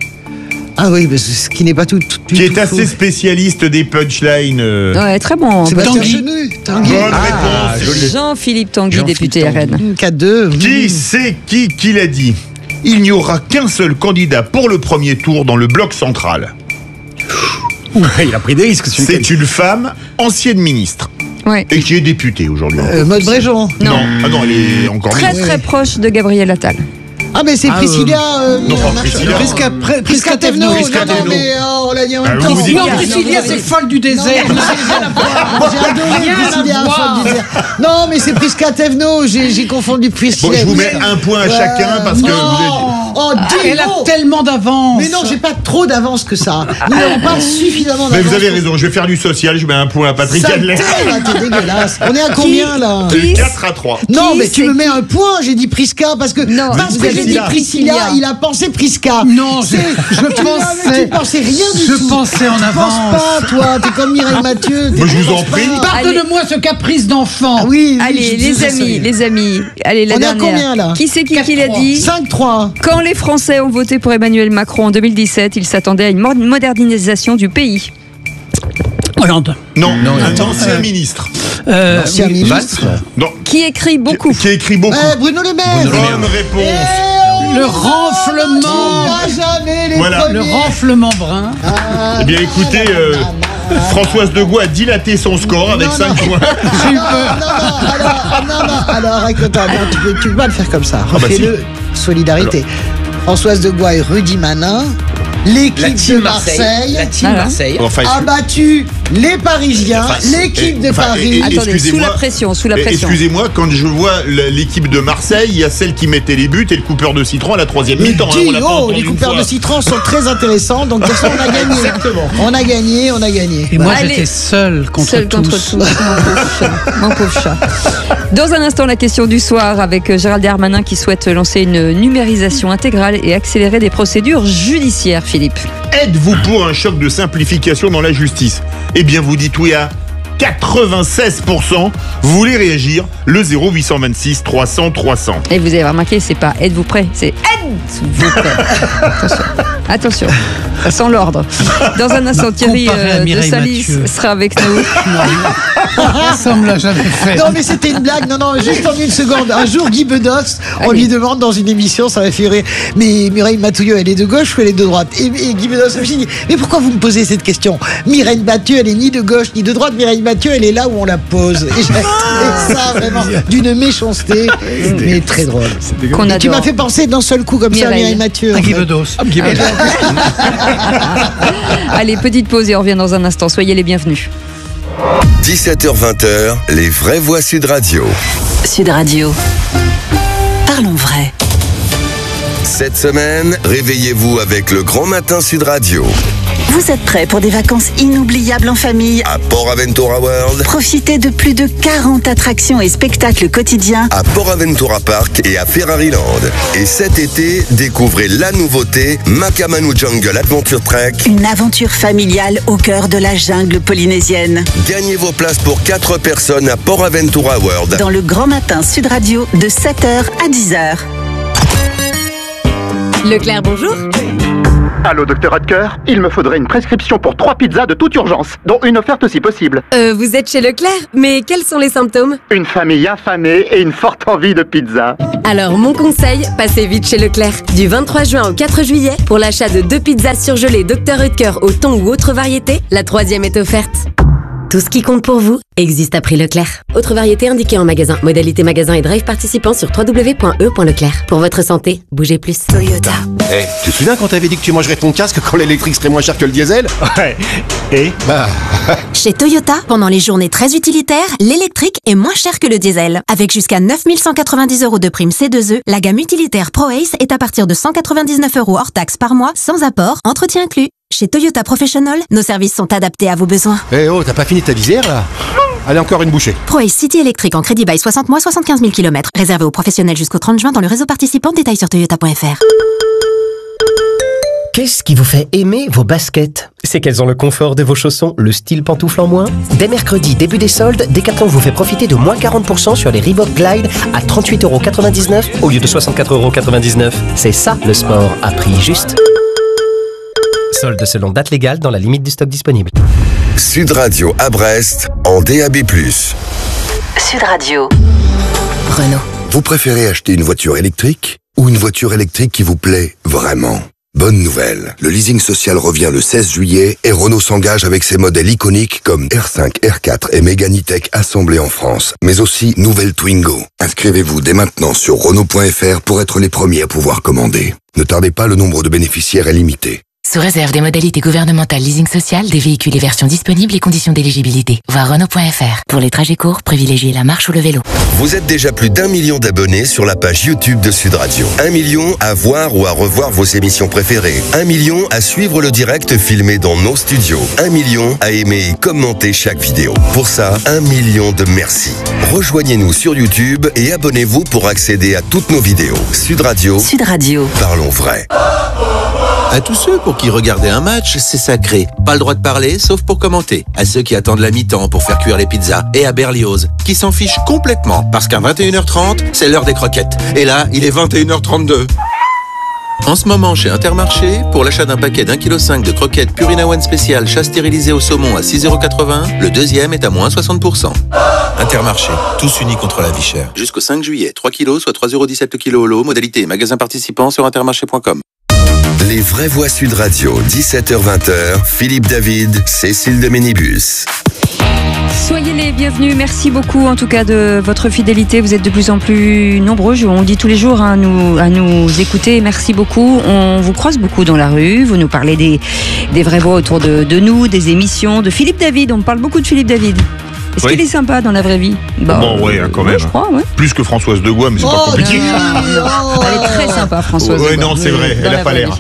Ah oui, mais ce qui n'est pas tout, tout Qui tout est assez faux. spécialiste des punchlines. euh. Ouais, très bon. Sébastien Tanguy. Chenu, Tanguy. Bonne Ah, réponse. Jean-Philippe Tanguy, Jean-Philippe député Tanguy. R N. quatre deux. Qui c'est qui qui l'a dit? Il n'y aura qu'un seul candidat pour le premier tour dans le bloc central. Il a pris des risques. ce C'est week-end. une femme, ancienne ministre, Ouais. et qui est députée aujourd'hui. Euh, Maud Bréjon. Non. Ah non, elle est encore Très ministre. très proche de Gabriel Attal. Ah mais c'est Ah, Priscilla. euh, non, pas machin- Priscilla. Prisca, Pri- Prisca Prisca Thévenot. Thévenot. Non, Prisca non, Thévenot. mais euh, on l'a dit en Ah, même vous temps. vous dites- Non, Priscilla, Priscilla, non, c'est vous- folle du désert. J'ai adoré Priscilla, folle du désert. Non, mais c'est Prisca Thévenot. J'ai j'ai confondu Priscilla. Bon, je vous mets un point à chacun parce que non. vous êtes. Oh, dis Elle a donc. tellement d'avance. Mais non, j'ai pas trop d'avance que ça. Nous n'avons pas suffisamment Mais d'avance. vous avez raison, je vais faire du social, je mets un point à Patrick Ça Adler. t'es dégueulasse. On est à combien là De quatre à trois. Non, Qui mais tu c'est me mets un point, j'ai dit Prisca, parce que, Non, parce vous que avez j'ai dit dit Priscilla, Priscilla. il a pensé Prisca. Non, je, C'est- je Tu- pensais. Tu pensais rien du Je tout. pensais en Tu penses avance. pas, toi, t'es comme Mireille Mathieu. Moi, je tu vous en penses prie. pas. Pardonne-moi ce caprice d'enfant. Ah oui, oui, Allez, je- les je amis, sais. les amis. Allez, la On est à dernière. combien, là Qui c'est qui qui l'a quatre dit? cinq trois. Quand les Français ont voté pour Emmanuel Macron en deux mille dix-sept, ils s'attendaient à une mo- modernisation du pays. Hollande. Non, Non, un attends, ancien ministre. Euh, Ancien oui, ministre. Non, Qui écrit beaucoup. qui a écrit beaucoup. Eh, Bruno Le Maire. Bonne réponse. Eh, Le on renflement. n'ira jamais les Voilà. premiers. Le renflement brun. Ah, Eh bien, écoutez, euh, Françoise de Gaulle a dilaté son score avec Non, cinq non. points. Non, non, non, alors, non, non, alors, écoute, non, tu peux, tu peux pas le faire comme ça. bah Refais-le, solidarité. Françoise de Gaulle et Rudy Manin, l'équipe La de team Marseille, Marseille. La team Voilà. Marseille. Enfin, a battu les Parisiens, Enfin, l'équipe et- de enfin, Paris. et- et- Attendez, sous excusez-moi. la pression, sous la Eh, pression. Excusez-moi, quand je vois le- l'équipe de Marseille, il y a celle qui mettait les buts et le coupeur de citron à la troisième Mais mi-temps. hein, dis, on l'a pas oh, entendu les une coupeurs fois. de citron sont très intéressants, donc de toute façon, on a gagné. Exactement. On a gagné, on a gagné. Et moi, Allez. j'étais seul contre Seul tous. contre tous, mon pauvre chat. Mon pauvre chat. Dans un instant, la question du soir avec euh, Gérald Darmanin qui souhaite lancer une numérisation intégrale et accélérer des procédures judiciaires, Philippe. Êtes-vous pour un choc de simplification dans la justice? Eh bien, vous dites oui à quatre-vingt-seize pour cent. Vous voulez réagir? Le zéro huit cent vingt-six trois cents trois cents. Et vous avez remarqué, c'est pas êtes-vous prêt, c'est êtes-vous prêt. Attention, attention, ça sent l'ordre. Dans un instant, Thierry Comparé à euh, de Mireille Salis Mathieu. sera avec nous. Ça me l'a jamais fait. Non, mais c'était une blague. Non, non, juste en une seconde. Un jour, Guy Bedos, on Allez. lui demande dans une émission, ça m'a fait rire, mais Mireille Mathieu, elle est de gauche ou elle est de droite? Et, et Guy Bedos me dit, mais pourquoi vous me posez cette question? Mireille Mathieu, elle est ni de gauche ni de droite. Mireille Mathieu, elle est là où on la pose. Et j'ai trouvé ça vraiment d'une méchanceté, mais très drôle. Qu'on Et tu adore. m'as fait penser d'un seul coup comme ça à Mireille. Mireille Mathieu. À en Guy fait. Bedos. Allez, petite pause et on revient dans un instant. Soyez les bienvenus. dix-sept heures vingt, les vraies voix Sud Radio. Sud Radio. Parlons vrai. Cette semaine, réveillez-vous avec le Grand Matin Sud Radio. Vous êtes prêts pour des vacances inoubliables en famille? À Port Aventura World, Profitez de plus de quarante attractions et spectacles quotidiens. à Port Aventura Park et à Ferraryland. Et cet été, découvrez la nouveauté Makamanu Jungle Adventure Trek. Une aventure familiale au cœur de la jungle polynésienne. Gagnez vos places pour quatre personnes à Port Aventura World. Dans le Grand Matin Sud Radio de sept heures à dix heures. Leclerc, bonjour. Allô, docteur Hodker, il me faudrait une prescription pour trois pizzas de toute urgence, dont une offerte si possible. Euh, vous êtes chez Leclerc, mais quels sont les symptômes? Une famille affamée et une forte envie de pizza. Alors, mon conseil, passez vite chez Leclerc. Du vingt-trois juin au quatre juillet, pour l'achat de deux pizzas surgelées docteur Hodker au thon ou autre variété, la troisième est offerte. Tout ce qui compte pour vous existe à prix Leclerc. Autre variété indiquée en magasin. Modalité magasin et drive participant sur w w w point e point leclerc. Pour votre santé, bougez plus. Toyota. Eh, hey, tu te souviens quand t'avais dit que tu mangerais ton casque quand l'électrique serait moins cher que le diesel? Ouais. Et bah... Chez Toyota, pendant les journées très utilitaires, l'électrique est moins cher que le diesel. Avec jusqu'à neuf mille cent quatre-vingt-dix euros de prime C deux E, la gamme utilitaire ProAce est à partir de cent quatre-vingt-dix-neuf euros hors taxe par mois, sans apport, entretien inclus. Chez Toyota Professional, nos services sont adaptés à vos besoins. Eh hey oh, t'as pas fini ta visière là? Allez, encore une bouchée. ProAce City électrique en crédit bail soixante mois, soixante-quinze mille kilomètres. Réservé aux professionnels jusqu'au trente juin dans le réseau participant. Détails sur toyota point f r. Qu'est-ce qui vous fait aimer vos baskets? C'est qu'elles ont le confort de vos chaussons, le style pantoufle en moins. Dès mercredi, début des soldes, Decathlon vous fait profiter de moins quarante pour cent sur les Reebok Glide à trente-huit euros quatre-vingt-dix-neuf au lieu de soixante-quatre euros quatre-vingt-dix-neuf. C'est ça le sport à prix juste. Solde selon date légale dans la limite du stock disponible. Sud Radio à Brest en D A B plus. Sud Radio. Renault. Vous préférez acheter une voiture électrique ou une voiture électrique qui vous plaît vraiment? Bonne nouvelle, le leasing social revient le seize juillet et Renault s'engage avec ses modèles iconiques comme R cinq, R quatre et Mégane E-Tech assemblés en France, mais aussi nouvelle Twingo. Inscrivez-vous dès maintenant sur Renault point f r pour être les premiers à pouvoir commander. Ne tardez pas, le nombre de bénéficiaires est limité. Sous réserve des modalités gouvernementales leasing social, des véhicules et versions disponibles et conditions d'éligibilité. Voir Renault point f r. Pour les trajets courts, privilégiez la marche ou le vélo. Vous êtes déjà plus d'un million d'abonnés sur la page YouTube de Sud Radio. Un million à voir ou à revoir vos émissions préférées. Un million à suivre le direct filmé dans nos studios. Un million à aimer et commenter chaque vidéo. Pour ça, un million de merci. Rejoignez-nous sur YouTube et abonnez-vous pour accéder à toutes nos vidéos. Sud Radio. Sud Radio. Parlons vrai. À tous ceux pour qui regarder un match, c'est sacré. Pas le droit de parler, sauf pour commenter. À ceux qui attendent la mi-temps pour faire cuire les pizzas. Et à Berlioz, qui s'en fichent complètement. Parce qu'à vingt et une heures trente, c'est l'heure des croquettes. Et là, il est vingt et une heures trente-deux. En ce moment, chez Intermarché, pour l'achat d'un paquet d'un virgule cinq kilos de croquettes Purina One spécial chat stérilisé au saumon à six euros quatre-vingts, le deuxième est à moins soixante pour cent. Intermarché, tous unis contre la vie chère. Jusqu'au cinq juillet, trois kilos, soit trois euros dix-sept le kilo au lot. Modalité et magasin participant sur intermarché point com. Les vraies voix Sud Radio, dix-sept heures vingt, Philippe David, Cécile de Ménibus. Soyez les bienvenus, merci beaucoup en tout cas de votre fidélité, vous êtes de plus en plus nombreux, on le dit tous les jours, hein, nous, à nous écouter, merci beaucoup, on vous croise beaucoup dans la rue, vous nous parlez des, des vraies voix autour de, de nous, des émissions, de Philippe David, on parle beaucoup de Philippe David. Est-ce oui. qu'il est sympa dans la vraie vie? Bah, bon, ouais, quand même. Ouais, je crois, ouais. Plus que Françoise de Gouin, mais c'est oh, pas compliqué. Non, elle est très sympa, Françoise. Ouais, non, c'est vrai, elle a pas l'air.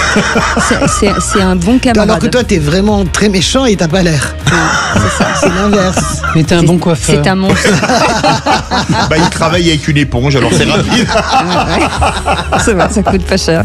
C'est, c'est un bon camarade. Alors que toi, t'es vraiment très méchant et t'as pas l'air. C'est ça, c'est l'inverse. Mais t'es un bon coiffeur. C'est un monstre. Bah, il travaille avec une éponge, alors c'est rapide. Ouais, ouais. C'est vrai, ça coûte pas cher.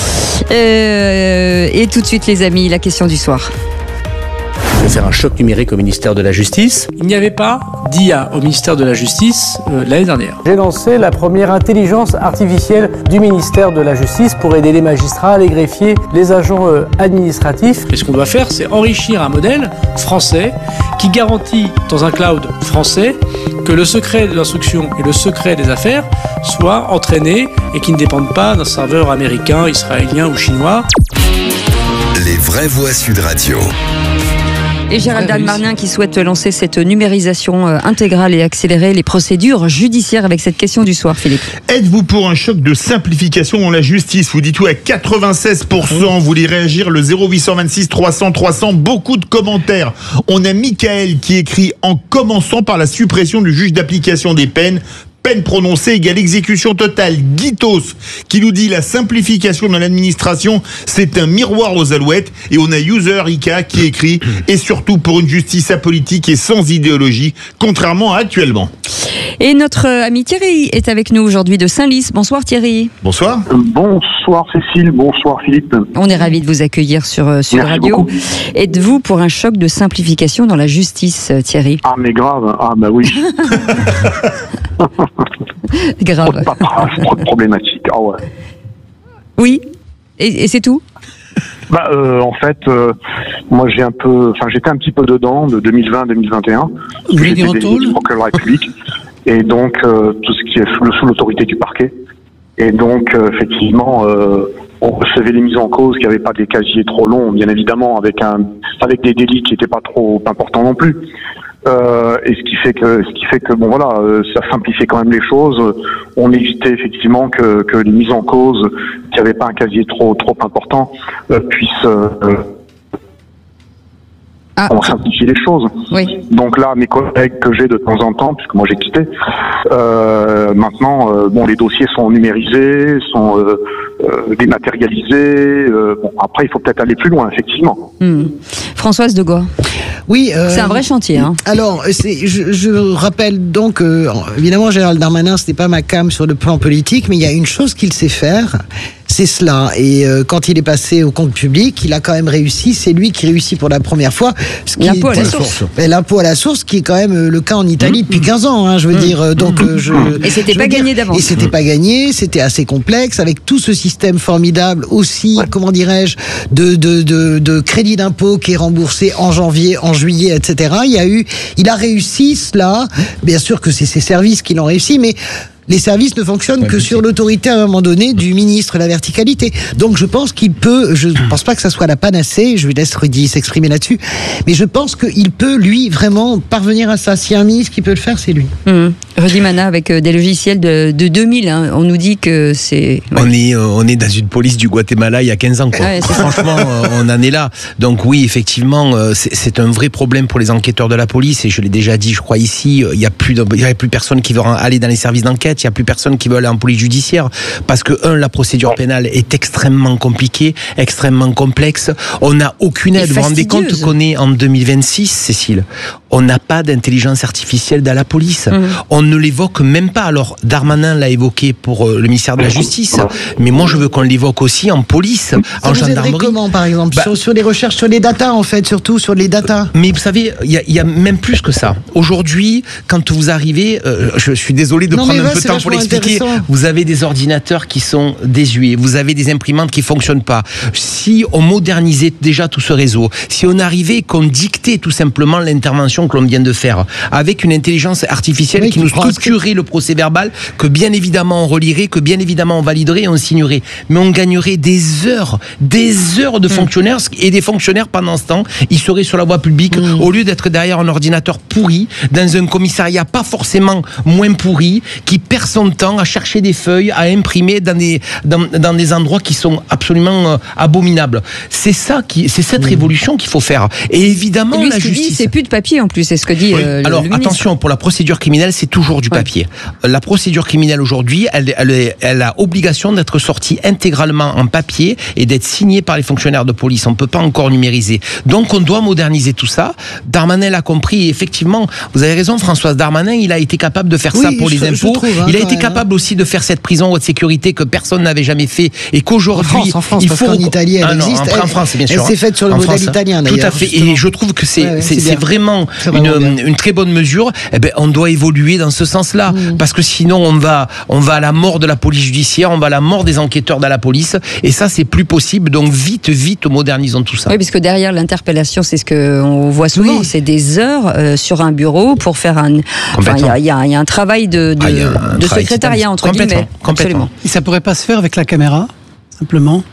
Euh, et tout de suite, les amis, la question du soir. De faire un choc numérique au ministère de la Justice. Il n'y avait pas d'I A au ministère de la Justice euh, l'année dernière. J'ai lancé la première intelligence artificielle du ministère de la Justice pour aider les magistrats, les greffiers, les agents euh, administratifs. Et ce qu'on doit faire, c'est enrichir un modèle français qui garantit dans un cloud français que le secret de l'instruction et le secret des affaires soient entraînés et qui ne dépendent pas d'un serveur américain, israélien ou chinois. Les vraies voix Sud Radio. Et Gérald Darmanin qui souhaite lancer cette numérisation intégrale et accélérer les procédures judiciaires avec cette question du soir, Philippe. Êtes-vous pour un choc de simplification dans la justice? Vous dites oui à quatre-vingt-seize pour cent. Vous voulez réagir le zéro huit cent vingt-six trois cents trois cents. Beaucoup de commentaires. On a Michael qui écrit: en commençant par la suppression du juge d'application des peines, Peine prononcée égale exécution totale. Guitos qui nous dit la simplification de l'administration, c'est un miroir aux alouettes. Et on a User Ika qui écrit et surtout pour une justice apolitique et sans idéologie, contrairement à actuellement. Et notre ami Thierry est avec nous aujourd'hui de Saint-Lys. Bonsoir Thierry. Bonsoir. Euh, bonsoir Cécile, bonsoir Philippe. On est ravis de vous accueillir sur euh, Sud Radio. Beaucoup. Êtes-vous pour un choc de simplification dans la justice, euh, Thierry? Ah mais grave, ah bah oui. Grave. Trop de paperasse, trop de problématiques, ah ouais. Oui, et, et c'est tout? Bah euh, en fait, euh, moi j'ai un peu, enfin j'étais un petit peu dedans de deux mille vingt à deux mille vingt et un. Vous voulez dire en J'étais tôle délégué du procureur de la République et donc euh, tout ce qui est sous, sous l'autorité du parquet. Et donc euh, effectivement, euh, on recevait les mises en cause qui n'avaient pas des casiers trop longs, bien évidemment, avec un, avec des délits qui n'étaient pas trop importants non plus. Euh, et ce qui fait que, ce qui fait que bon voilà, euh, ça simplifiait quand même les choses. On évitait effectivement que, que les mises en cause qui n'avaient pas un casier trop trop important euh, puissent euh, Ah. On simplifie les choses. Oui. Donc là, mes collègues que j'ai de temps en temps, puisque moi j'ai quitté, euh, maintenant, euh, bon, les dossiers sont numérisés, sont euh, euh, dématérialisés. Euh, bon, après, il faut peut-être aller plus loin, effectivement. Mmh. Françoise de Gois. Oui, euh, c'est un vrai chantier. Hein. Alors, c'est, je, je rappelle donc, euh, évidemment, Gérald Darmanin, ce n'est pas ma came sur le plan politique, mais il y a une chose qu'il sait faire, c'est cela. Et euh, quand il est passé au compte public, il a quand même réussi. C'est lui qui réussit pour la première fois. Ce qui l'impôt est, à la source. Ben, l'impôt à la source, qui est quand même le cas en Italie mmh. depuis quinze ans. Hein, je veux mmh. dire. Donc, euh, je. Et c'était je pas dire, gagné d'avance. Et c'était pas gagné. C'était assez complexe avec tout ce système formidable aussi. Ouais. Comment dirais-je, de de de, de crédit d'impôt qui est remboursé en janvier, en juillet, et cetera. Il y a eu, il a réussi cela. Bien sûr que c'est ses services qui l'ont réussi, mais les services ne fonctionnent ouais, que sur l'autorité à un moment donné du ministre, la verticalité. Donc je pense qu'il peut, je ne pense pas que ça soit la panacée, je lui laisse Rudy s'exprimer là-dessus, mais je pense qu'il peut, lui, vraiment parvenir à ça. S'il y a un ministre qui peut le faire, c'est lui. Mmh. Rudy Mana, avec des logiciels de, de deux mille, hein. On nous dit que c'est... Ouais. On, est, euh, on est dans une police du Guatemala il y a quinze ans. Quoi. Ouais, franchement, euh, on en est là. Donc oui, effectivement, euh, c'est, c'est un vrai problème pour les enquêteurs de la police, et je l'ai déjà dit, je crois, ici, il n'y a plus, de, il y a plus personne qui veut aller dans les services d'enquête. Il n'y a plus personne qui veut aller en police judiciaire parce que, un, la procédure pénale est extrêmement compliquée, extrêmement complexe. On n'a aucune aide. Vous vous rendez compte qu'on est en deux mille vingt-six, Cécile? On n'a pas d'intelligence artificielle dans la police. Mmh. On ne l'évoque même pas. Alors, Darmanin l'a évoqué pour le ministère de la Justice, mais moi, je veux qu'on l'évoque aussi en police, ça en vous gendarmerie. Comment, par exemple bah, sur, sur les recherches, sur les datas, en fait, surtout sur les datas. Mais vous savez, il y, y a même plus que ça. Aujourd'hui, quand vous arrivez, euh, je suis désolé de non, prendre un peu de temps pour l'expliquer, vous avez des ordinateurs qui sont désuets, vous avez des imprimantes qui fonctionnent pas. Si on modernisait déjà tout ce réseau, si on arrivait qu'on dictait tout simplement l'intervention que l'on vient de faire, avec une intelligence artificielle oui, qui nous structurerait le procès verbal, que bien évidemment on relirait, que bien évidemment on validerait et on signerait. Mais on gagnerait des heures, des heures de mmh. fonctionnaires, et des fonctionnaires pendant ce temps, ils seraient sur la voie publique, mmh. au lieu d'être derrière un ordinateur pourri, dans un commissariat pas forcément moins pourri, qui perd son temps à chercher des feuilles, à imprimer dans des, dans, dans des endroits qui sont absolument euh, abominables. C'est ça qui, c'est cette mmh. révolution qu'il faut faire. Et évidemment, lui, la ce justice. Dit, c'est plus de papier en plus, c'est ce que dit oui. euh, Alors, le, le attention, pour la procédure criminelle, c'est toujours du papier. Ouais. La procédure criminelle aujourd'hui, elle, elle, elle a obligation d'être sortie intégralement en papier et d'être signée par les fonctionnaires de police. On ne peut pas encore numériser. Donc, on doit moderniser tout ça. Darmanin l'a compris. Et effectivement, vous avez raison, Françoise Darmanin, il a été capable de faire oui, ça pour je, les impôts. Trouve, hein, il a été même, capable hein. aussi de faire cette prison haute sécurité que personne n'avait jamais fait et qu'aujourd'hui, en France, en France, il parce faut qu'en Italie, elle ah, non, existe. En, en France, bien sûr. Elle s'est faite sur le en modèle France, italien, d'ailleurs. Tout à fait. Justement. Et je trouve que c'est, ouais, ouais, c'est, c'est, c'est vraiment c'est une, une très bonne mesure. Eh ben, on doit évoluer dans ce sens-là, mmh. parce que sinon, on va, on va à la mort de la police judiciaire, on va à la mort des enquêteurs dans la police, et ça, c'est plus possible. Donc, vite, vite, modernisons tout ça. Oui, parce que derrière l'interpellation, c'est ce qu'on voit souvent, oui. c'est des heures euh, sur un bureau pour faire un. Enfin, il y, y, y a un travail de, de, ah, un de travail secrétariat, entre complètement, guillemets. Complètement. Et ça pourrait pas se faire avec la caméra, simplement?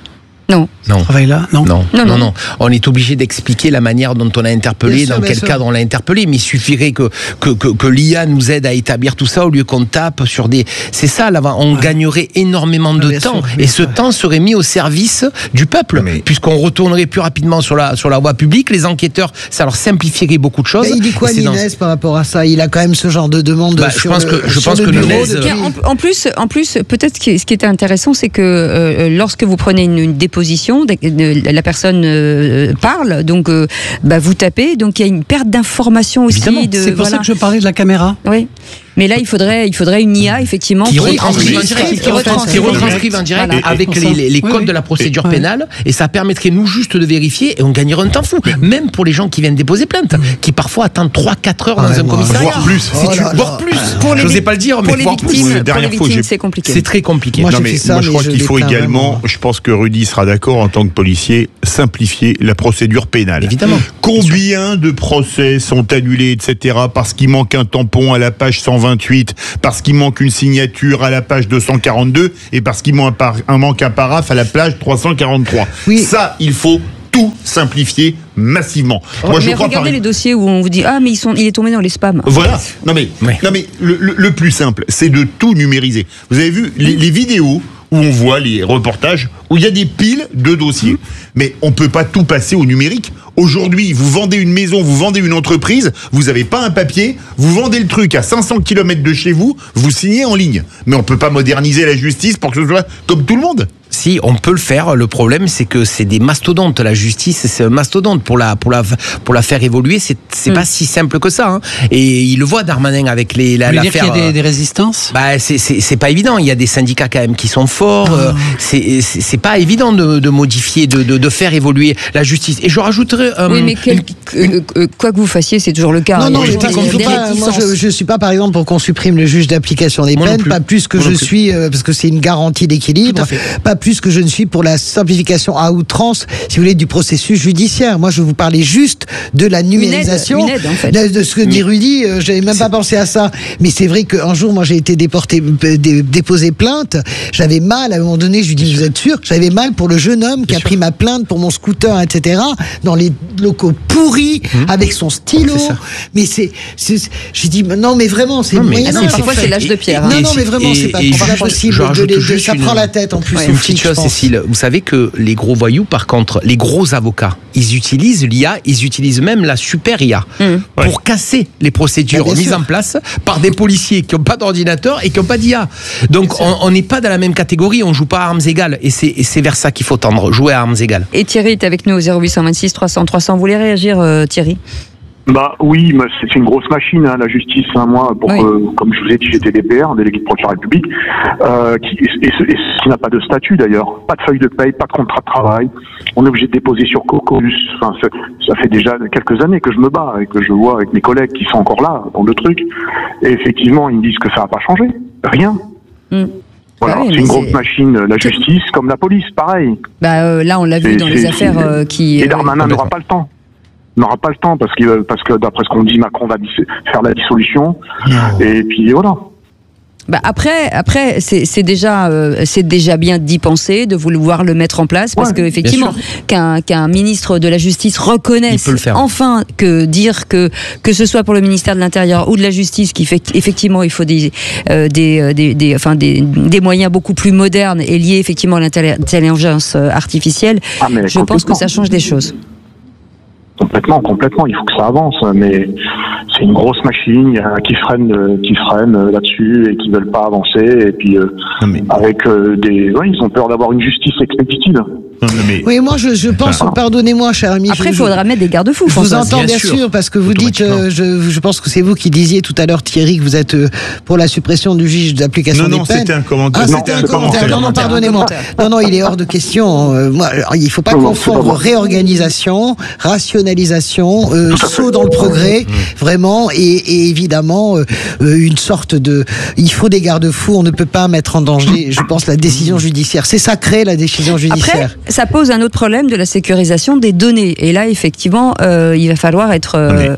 Non. Non. Travail-là, non. Non. Non, Non, non. non, On est obligé d'expliquer la manière dont on a interpellé, Bien sûr, dans bien quel sûr. cadre on l'a interpellé. Mais il suffirait que, que, que, que l'I A nous aide à établir tout ça au lieu qu'on tape sur des. C'est ça, là, on gagnerait énormément de bien temps. sûr, et bien ce sûr. temps serait mis au service du peuple, Mais- puisqu'on retournerait plus rapidement sur la, sur la voie publique. Les enquêteurs, ça leur simplifierait beaucoup de choses. Mais il dit quoi, Et c'est dans- Nunez, par rapport à ça? Il a quand même ce genre de demande Bah, je sur pense le, que- je sur pense le que bureau Nunez, depuis- En, en plus, en plus, peut-être ce qui, ce qui était intéressant, c'est que euh, lorsque vous prenez une, une déposition, de- de- la personne euh, parle, donc euh, bah, vous tapez, donc il y a une perte d'information aussi. Évidemment, de, C'est pour voilà. ça que je parlais de la caméra. Oui. Mais là, il faudrait, il faudrait une I A, effectivement, qui qui retranscrivent en enregistre, direct, qui qui retranscrive. retranscrivent en direct Voilà. avec Pour les, ça. les- les Oui, codes oui. de la procédure Ouais. pénale, et ça permettrait nous juste de vérifier, et on gagnerait un temps fou, même pour les gens qui viennent déposer plainte, qui parfois attendent trois quatre heures dans Ouais, un moi, commissariat. voire plus. Si Oh tu- là là. voire plus. Pour les J'osais vic- pas le dire, mais pour les voire plus. victimes, La pour dernière les fois, victimes, j'ai- c'est compliqué. C'est très compliqué. Moi, Non, j'ai mais fait ça, moi, je mais crois je qu'il faut déplains également, vraiment. je pense que Rudy sera d'accord en tant que policier, simplifier la procédure pénale. Évidemment. Combien de procès sont annulés, et cetera, parce qu'il manque un tampon à la page cent vingt-huit, parce qu'il manque une signature à la page deux cent quarante-deux, et parce qu'il manque un, par- un manque un paraphe à la page trois cent quarante-trois. Oui. Ça, il faut tout simplifier massivement. Moi, je mais crois regardez par- les dossiers où on vous dit ah mais ils sont, il est tombé dans les spams. Voilà. Non mais, Oui. non mais le, le- le plus simple, c'est de tout numériser. Vous avez vu les, les vidéos où on voit les reportages où il y a des piles de dossiers, mais on peut pas tout passer au numérique. Aujourd'hui, vous vendez une maison, vous vendez une entreprise, vous n'avez pas un papier, vous vendez le truc à cinq cents kilomètres de chez vous, vous signez en ligne. Mais on peut pas moderniser la justice pour que ce soit comme tout le monde. Si, on peut le faire. Le problème, c'est que c'est des mastodontes. La justice, c'est un mastodonte. Pour la, pour la, pour la faire évoluer, c'est, c'est Mm. pas si simple que ça. Hein. Et il le voit, Darmanin, avec les, la, Vous voulez dire l'affaire. qu'il y a des, euh, des résistances? Bah, c'est, c'est, c'est pas évident. Il y a des syndicats quand même qui sont forts. Ah. Euh, c'est, c'est, c'est pas évident de, de modifier, de, de, de faire évoluer la justice. Et je rajouterais. euh, Oui, mais quel- une- euh, euh, quoi que vous fassiez, c'est toujours le cas. Non, Il y a non, des- mais parce il y a qu'il faut des pas- moi, réticences. je, je suis pas, par exemple, pour qu'on supprime le juge d'application des Moi non peines, plus. pas plus que Moi je non plus. suis, euh, parce que c'est une garantie d'équilibre, Tout à fait. pas plus que je ne suis pour la simplification à outrance, si vous voulez, du processus judiciaire. Moi, je vous parlais juste de la numérisation. Une aide, une aide, en fait. De, de ce que dit Rudy, euh, j'avais même pas pensé à ça. Mais c'est vrai qu'un jour, moi, j'ai été déporté, euh, dé- déposé plainte. J'avais mal, à un moment donné, je lui dis, vous êtes sûr? J'avais mal pour le jeune homme qui a pris ma plainte pour mon scooter, et cetera, dans les locaux pourris, avec son stylo. C'est ça. Mais c'est, c'est- j'ai dit, non, mais vraiment, c'est Non, le mais- moyen Ah non, d'en parfois, faire. c'est l'âge de pierre. hein. Non, Et non, mais c'est- vraiment, et- c'est pas, et c'est pas juste- possible. je de rajoute les- de- juste ça une- prend la tête, en plus. Ouais, aux une flics, petite je chose, pense. Cécile. Vous savez que les gros voyous, par contre, les gros avocats, ils utilisent l'I A, ils utilisent même la super I A pour casser les procédures Bah, bien mises sûr. en place par des policiers qui n'ont pas d'ordinateur et qui n'ont pas d'I A. Donc on on n'est pas dans la même catégorie, on joue pas à armes égales. Et c'est et c'est vers ça qu'il faut tendre, jouer à armes égales. Et Thierry est avec nous au zéro huit cent vingt-six trois cents trois cents. Vous voulez réagir, euh, Thierry? Bah oui, mais c'est une grosse machine, hein, la justice. Hein, moi, pour Oui. que, comme je vous ai dit, j'étais D P R, délégué de procureur République, euh, qui, et, ce- et ce qui n'a pas de statut d'ailleurs, pas de feuille de paye, pas de contrat de travail. On est obligé de déposer sur Cocus. Enfin, ça, ça fait déjà quelques années que je me bats et que je vois avec mes collègues qui sont encore là dans le truc. Et effectivement, ils me disent que ça n'a pas changé, rien. Mm. Voilà, Ah oui, c'est mais une grosse c'est- machine, la justice, comme la police, pareil. Bah, euh, là, on l'a vu C'est- dans les c'est- affaires c'est- euh, qui. Et euh, Darmanin n'aura pas le temps. N'aura pas le temps parce que parce que d'après ce qu'on dit, Macron va dis- faire la dissolution. Et puis voilà. Bah après, après, c'est c'est déjà, euh, c'est déjà bien d'y penser, de vouloir le mettre en place, parce Ouais, que effectivement, bien qu'un qu'un ministre de la Justice reconnaisse Il peut le faire. enfin que dire que que ce soit pour le ministère de l'Intérieur ou de la Justice, qui fait effectivement il faut des euh, des, euh, des des enfin des des moyens beaucoup plus modernes et liés effectivement à l'intelligence artificielle. Ah, mais Je pense que complètement. ça change des choses. Complètement, complètement. Il faut que ça avance, mais c'est une grosse machine. Il y en a qui freinent, euh, qui freinent euh, là-dessus et qui veulent pas avancer. Et puis euh, avec euh, des, ouais, ils ont peur d'avoir une justice expéditive. Oui, moi, je, je pense, Enfin. pardonnez-moi, cher ami. Après, il je- faudra mettre des garde-fous. Je vous Françoise. entends bien, sûr. parce que vous dites, euh, je, je pense que c'est vous qui disiez tout à l'heure, Thierry, que vous êtes euh, pour la suppression du juge d'application Non, des non, peines. c'était un commentaire. Ah, Non, c'était un un commentaire. commentaire. Non, non, pardonnez-moi. Non, non, il est hors de question. Euh, moi, alors, il faut pas Non, non, c'est pas confondre moi. réorganisation, rationalisation, euh, saut dans le progrès, vraiment, et, et évidemment euh, euh, une sorte de. Il faut des garde-fous. On ne peut pas mettre en danger, je pense, la décision judiciaire. C'est sacré la décision judiciaire. Après, ça pose un autre problème de la sécurisation des données. Et là, effectivement, euh, il va falloir être. euh,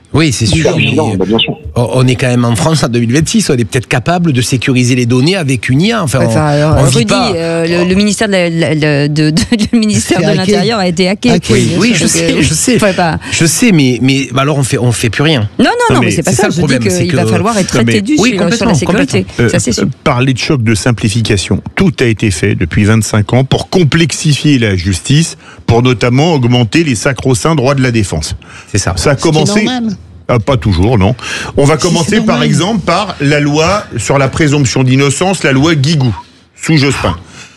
Oui, c'est sûr. Mais bah, bien sûr. On est quand même en France en deux mille vingt-six. On est peut-être capable de sécuriser les données avec une I A. Enfin, enfin on, alors, on Rudy, vit pas. Euh, le, le ministère de, la, de, de, de, le ministère de l'Intérieur a été hacké. hacké. Oui, oui, je sais, je sais. Pas... Je sais, mais mais alors on fait on fait plus rien. Non, non, non, non mais, mais c'est pas ça. ça je problème, dis qu'il que... va falloir être très têtu oui, sur, sur la sécurité. Euh, ça c'est sûr. Parler de choc de simplification, tout a été fait depuis vingt-cinq ans pour complexifier la justice, pour notamment augmenter les sacro-saints droits de la défense. C'est ça. Ça a commencé. Ah, pas toujours, non. On va si commencer par exemple par la loi sur la présomption d'innocence, la loi Guigou, sous Jospin.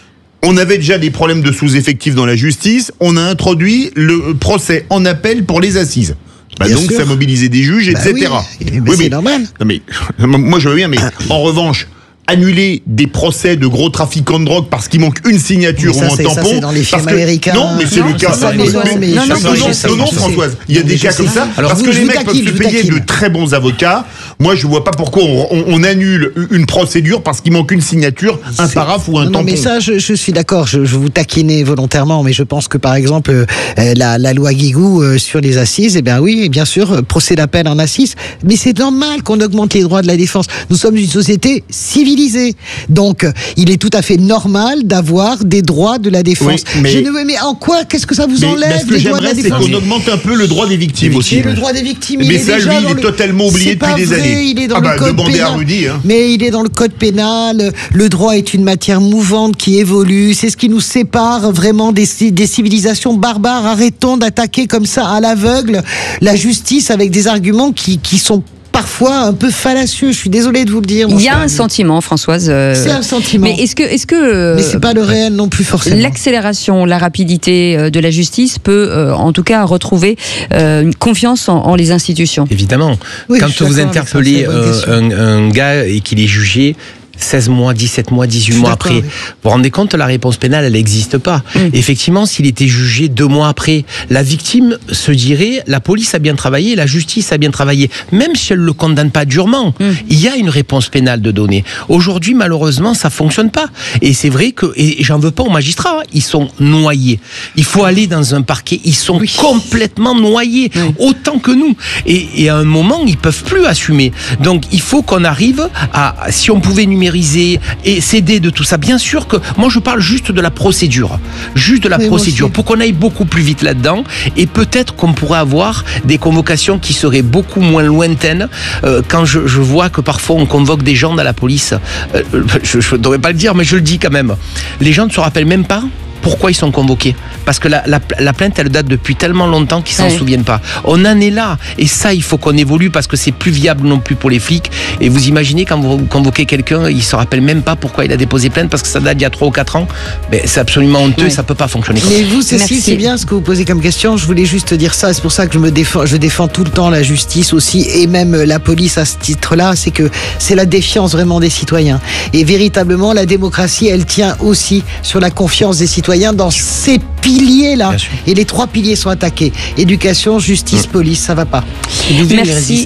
On avait déjà des problèmes de sous-effectifs dans la justice, on a introduit le procès en appel pour les assises. Bah donc sûr. Ça mobilisait des juges, bah et cetera. Oui, oui mais c'est mais, normal. Non mais, moi je veux bien, mais en revanche, annuler des procès de gros trafiquants de drogue parce qu'il manque une signature ça, ou un tampon. Ça, c'est dans les films que, américains. Non, mais c'est le cas. Ça, mais non, mais non, non, non, non, non, Françoise. Il y a des cas comme ça. Alors, parce que les mecs peuvent se payer de très bons avocats. Moi, je vois pas pourquoi on, on, on annule une procédure parce qu'il manque une signature, un paraphe ou un tampon. Non, mais ça, je, je suis d'accord. Je, je vous taquinais volontairement, mais je pense que par exemple, euh, la, la loi Guigou euh, sur les assises, eh bien oui, bien sûr, euh, procès d'appel en assises. Mais c'est normal qu'on augmente les droits de la défense. Nous sommes une société civilisée. Donc, il est tout à fait normal d'avoir des droits de la défense. Oui, mais... Je ne... mais en quoi, qu'est-ce que ça vous enlève mais, mais ce que les droits de la défense ? C'est qu'on augmente un peu le droit des victimes aussi. Et le droit des victimes, mais il est ça, déjà lui, il est le... totalement oublié depuis des vrai, années. Il est dans ah le bah, code demandez pénal. à Rudy. Hein. Mais il est dans le code pénal. Le droit est une matière mouvante qui évolue. C'est ce qui nous sépare vraiment des, des civilisations barbares. Arrêtons d'attaquer comme ça à l'aveugle la justice avec des arguments qui, qui sont parfois un peu fallacieux. Je suis désolée de vous le dire. Il y a un sentiment, Françoise. Euh... C'est un sentiment. Mais est-ce que, est-ce que euh... mais c'est pas le réel non plus forcément. L'accélération, la rapidité de la justice peut, euh, en tout cas, retrouver euh, une confiance en, en les institutions. Évidemment. Oui, quand vous interpellez euh, un, un gars et qu'il est jugé seize mois, dix-sept mois, dix-huit mois après. Oui. Vous vous rendez compte, la réponse pénale, elle n'existe pas. Mmh. Effectivement, s'il était jugé deux mois après, la victime se dirait, la police a bien travaillé, la justice a bien travaillé. Même si elle ne le condamne pas durement, mmh. il y a une réponse pénale de donner. Aujourd'hui, malheureusement, ça ne fonctionne pas. Et c'est vrai que, et j'en veux pas aux magistrats, hein, ils sont noyés. Il faut aller dans un parquet, ils sont oui. complètement noyés, oui. autant que nous. Et, et à un moment, ils ne peuvent plus assumer. Donc, il faut qu'on arrive à, si on pouvait numériser et s'aider de tout ça. Bien sûr que moi je parle juste de la procédure, juste de la oui, procédure, pour qu'on aille beaucoup plus vite là-dedans et peut-être qu'on pourrait avoir des convocations qui seraient beaucoup moins lointaines. Euh, quand je, je vois que parfois on convoque des gens dans la police, euh, je ne devrais pas le dire mais je le dis quand même, les gens ne se rappellent même pas pourquoi ils sont convoqués. Parce que la, la, la plainte, elle date depuis tellement longtemps qu'ils s'en oui. souviennent pas. On en est là. Et ça, il faut qu'on évolue parce que c'est plus viable non plus pour les flics. Et vous imaginez, quand vous convoquez quelqu'un, il se rappelle même pas pourquoi il a déposé plainte parce que ça date d'il y a trois ou quatre ans. Mais c'est absolument honteux oui. et ça peut pas fonctionner. Mais vous, Cécile, c'est bien ce que vous posez comme question. Je voulais juste dire ça. C'est pour ça que je me défends, je défends tout le temps la justice aussi et même la police à ce titre-là. C'est que c'est la défiance vraiment des citoyens. Et véritablement, la démocratie, elle tient aussi sur la confiance des citoyens dans ces piliers-là. Et les trois piliers sont attaqués. Éducation, justice, mmh. police, ça va pas. Merci.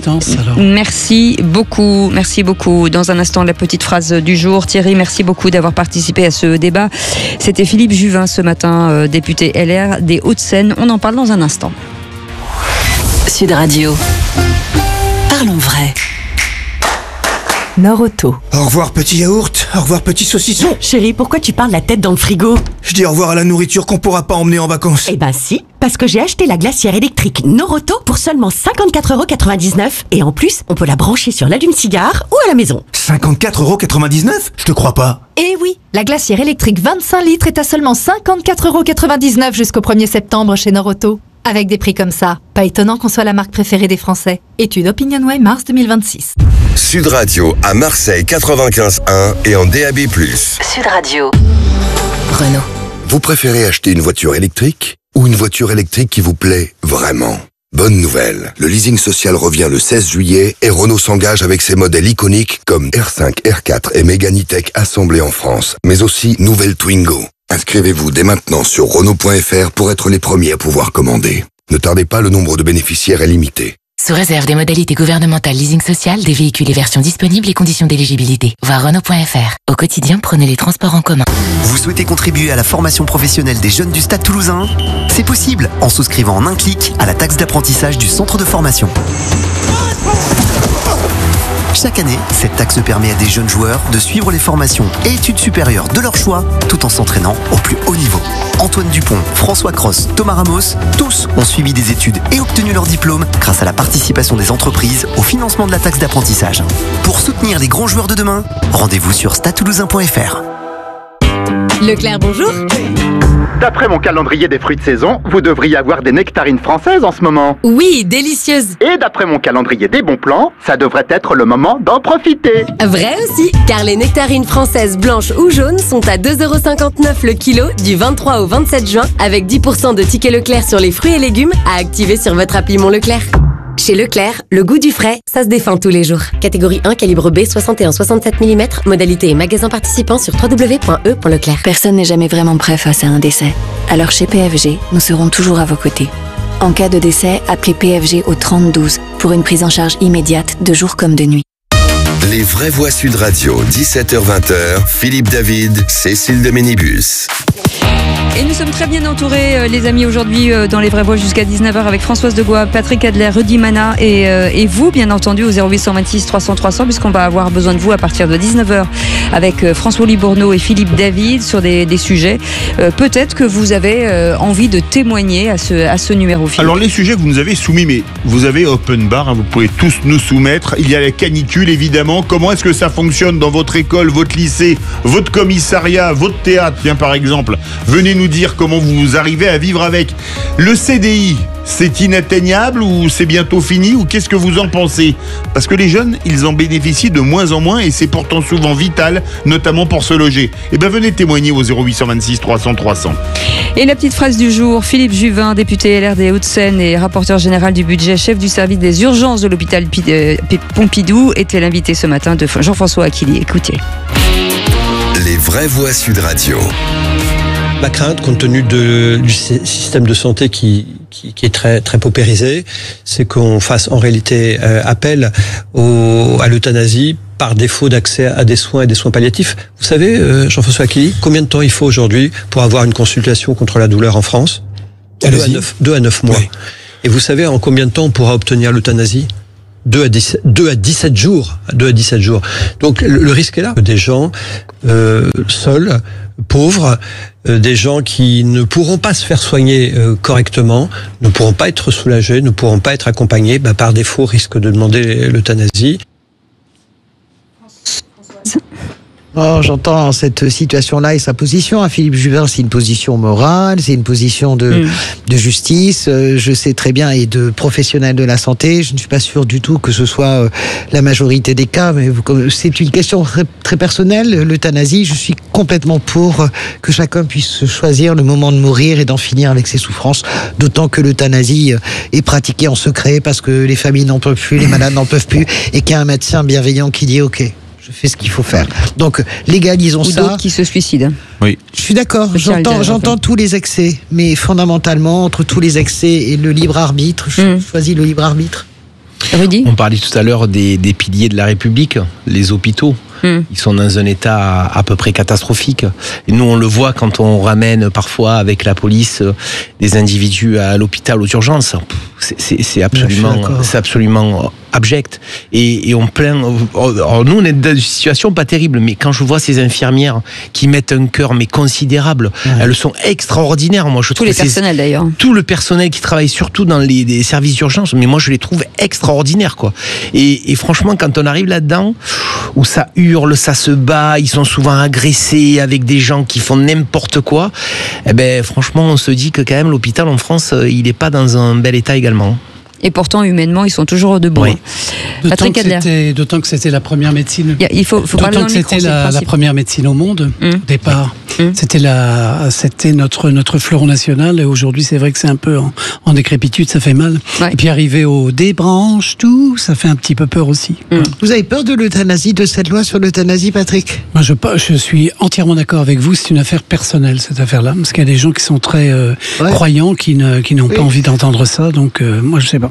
Merci beaucoup. Merci beaucoup. Dans un instant, la petite phrase du jour. Thierry, merci beaucoup d'avoir participé à ce débat. C'était Philippe Juvin ce matin, euh, député L R des Hauts-de-Seine. On en parle dans un instant. Sud Radio. Parlons vrai. Nord-Auto. Au revoir petit yaourt, au revoir petit saucisson. Chérie, pourquoi tu parles la tête dans le frigo? Je dis au revoir à la nourriture qu'on pourra pas emmener en vacances. Eh ben si, parce que j'ai acheté la glacière électrique Nord-Auto pour seulement cinquante-quatre euros quatre-vingt-dix-neuf. Et en plus, on peut la brancher sur l'allume-cigare ou à la maison. cinquante-quatre euros quatre-vingt-dix-neuf? Je te crois pas. Eh oui, la glacière électrique vingt-cinq litres est à seulement cinquante-quatre euros quatre-vingt-dix-neuf jusqu'au premier septembre chez Nord-Auto. Avec des prix comme ça, pas étonnant qu'on soit la marque préférée des Français. Étude OpinionWay mars deux mille vingt-six. Sud Radio à Marseille quatre-vingt-quinze un et en D A B plus. Sud Radio. Renault. Vous préférez acheter une voiture électrique ou une voiture électrique qui vous plaît vraiment? Bonne nouvelle, le leasing social revient le seize juillet et Renault s'engage avec ses modèles iconiques comme R cinq, R quatre et Mégane E-Tech assemblés en France, mais aussi nouvelle Twingo. Inscrivez-vous dès maintenant sur Renault point F R pour être les premiers à pouvoir commander. Ne tardez pas, le nombre de bénéficiaires est limité. Sous réserve des modalités gouvernementales leasing social, des véhicules et versions disponibles et conditions d'éligibilité. Voir Renault point F R. Au quotidien, prenez les transports en commun. Vous souhaitez contribuer à la formation professionnelle des jeunes du Stade Toulousain ? C'est possible en souscrivant en un clic à la taxe d'apprentissage du centre de formation. Chaque année, cette taxe permet à des jeunes joueurs de suivre les formations et études supérieures de leur choix, tout en s'entraînant au plus haut niveau. Antoine Dupont, François Cross, Thomas Ramos, tous ont suivi des études et obtenu leur diplôme grâce à la participation des entreprises au financement de la taxe d'apprentissage. Pour soutenir les grands joueurs de demain, rendez-vous sur stade toulousain point F R. Leclerc, bonjour. D'après mon calendrier des fruits de saison, vous devriez avoir des nectarines françaises en ce moment. Oui, délicieuses. Et d'après mon calendrier des bons plans, ça devrait être le moment d'en profiter. Vrai aussi, car les nectarines françaises blanches ou jaunes sont à deux euros cinquante-neuf le kilo du vingt-trois au vingt-sept juin, avec dix pour cent de tickets Leclerc sur les fruits et légumes à activer sur votre appli Mon Leclerc. Chez Leclerc, le goût du frais, ça se défend tous les jours. Catégorie un, calibre B, soixante et un soixante-sept millimètres, modalité et magasin participant sur w w w point e point leclerc. Personne n'est jamais vraiment prêt face à un décès. Alors chez P F G, nous serons toujours à vos côtés. En cas de décès, appelez P F G au trente douze pour une prise en charge immédiate de jour comme de nuit. Les vraies voix Sud Radio, dix-sept heures vingt, Philippe David, Cécile de Ménibus. Et nous sommes très bien entourés, euh, les amis, aujourd'hui euh, dans les vraies voix jusqu'à dix-neuf heures avec Françoise Degois, Patrick Adler, Rudy Mana et, euh, et vous, bien entendu, au zéro huit cent vingt-six trois cents trois cents, puisqu'on va avoir besoin de vous à partir de dix-neuf heures avec euh, François Libourneau et Philippe David sur des, des sujets. Euh, peut-être que vous avez euh, envie de témoigner à ce, à ce numéro. Philippe. Alors, les sujets que vous nous avez soumis, mais vous avez open bar, hein, vous pouvez tous nous soumettre. Il y a la canicule, évidemment. Comment est-ce que ça fonctionne dans votre école, votre lycée, votre commissariat, votre théâtre, tiens, par exemple. Venez nous dire comment vous arrivez à vivre avec. Le C D I, c'est inatteignable ou c'est bientôt fini ou qu'est-ce que vous en pensez ? Parce que les jeunes, ils en bénéficient de moins en moins et c'est pourtant souvent vital, notamment pour se loger. Eh bien, venez témoigner au zéro huit cent vingt-six trois cents trois cents. Et la petite phrase du jour, Philippe Juvin, député L R des Hauts-de-Seine et rapporteur général du budget, chef du service des urgences de l'hôpital Pompidou, était l'invité ce matin de Jean-François Aquili. Écoutez. Les vraies voix Sud Radio. Ma crainte, compte tenu de, du système de santé qui, qui, qui est très, très paupérisé, c'est qu'on fasse en réalité euh, appel au, à l'euthanasie par défaut d'accès à des soins et des soins palliatifs. Vous savez, euh, Jean-François Aquili, combien de temps il faut aujourd'hui pour avoir une consultation contre la douleur en France ? Deux à neuf, deux à neuf mois. Oui. Et vous savez en combien de temps on pourra obtenir l'euthanasie ? deux à dix-sept jours. deux à dix-sept jours. Donc le, le risque est là. Des gens euh, seuls, pauvres, euh, des gens qui ne pourront pas se faire soigner euh, correctement, ne pourront pas être soulagés, ne pourront pas être accompagnés, bah, par défaut risquent de demander l'euthanasie. Oh, j'entends cette situation-là et sa position. Hein. Philippe Juvin, c'est une position morale, c'est une position de, mmh. de justice. Euh, je sais très bien, et de professionnels de la santé. Je ne suis pas sûr du tout que ce soit euh, la majorité des cas, mais c'est une question très, très personnelle. L'euthanasie, je suis complètement pour euh, que chacun puisse choisir le moment de mourir et d'en finir avec ses souffrances. D'autant que l'euthanasie euh, est pratiquée en secret parce que les familles n'en peuvent plus, les malades n'en peuvent plus, et qu'il y a un médecin bienveillant qui dit OK. Je fais ce qu'il faut faire. Donc, légalisons Ou ça. Ou d'autres qui se suicident. Oui. Je suis d'accord. J'entends, j'entends tous les excès. Mais fondamentalement, entre tous les excès et le libre arbitre, je mmh. choisis le libre arbitre. Rudy ? On parlait tout à l'heure des, des piliers de la République, les hôpitaux. Mmh. Ils sont dans un état à, à peu près catastrophique. Et nous, on le voit quand on ramène parfois avec la police des individus à l'hôpital aux urgences. C'est, c'est, c'est absolument, c'est absolument abject. Et, et on plaint. Alors nous, on est dans une situation pas terrible, mais quand je vois ces infirmières qui mettent un cœur mais considérable, ouais. elles sont extraordinaires. Moi, je Tous trouve les personnels d'ailleurs. Tout le personnel qui travaille surtout dans les, les services d'urgence, mais moi, je les trouve extraordinaires, quoi. Et, et franchement, quand on arrive là-dedans, où ça hurle, ça se bat, ils sont souvent agressés avec des gens qui font n'importe quoi, eh ben, franchement, on se dit que quand même l'hôpital en France, il n'est pas dans un bel état également. Et pourtant, humainement, ils sont toujours debout. Oui. D'autant, que c'était, d'autant que c'était la première médecine. Il faut, faut d'autant que c'était micro, la, la première médecine au monde, mmh. au départ. Mmh. C'était, la, c'était notre, notre fleuron national. Et aujourd'hui, c'est vrai que c'est un peu en, en décrépitude, ça fait mal. Ouais. Et puis arriver au débranche, tout, ça fait un petit peu peur aussi. Mmh. Vous avez peur de l'euthanasie, de cette loi sur l'euthanasie, Patrick ? Moi, je, je suis entièrement d'accord avec vous. C'est une affaire personnelle, cette affaire-là. Parce qu'il y a des gens qui sont très euh, ouais. croyants, qui, ne, qui n'ont oui. pas envie d'entendre ça. Donc, euh, moi, je sais pas.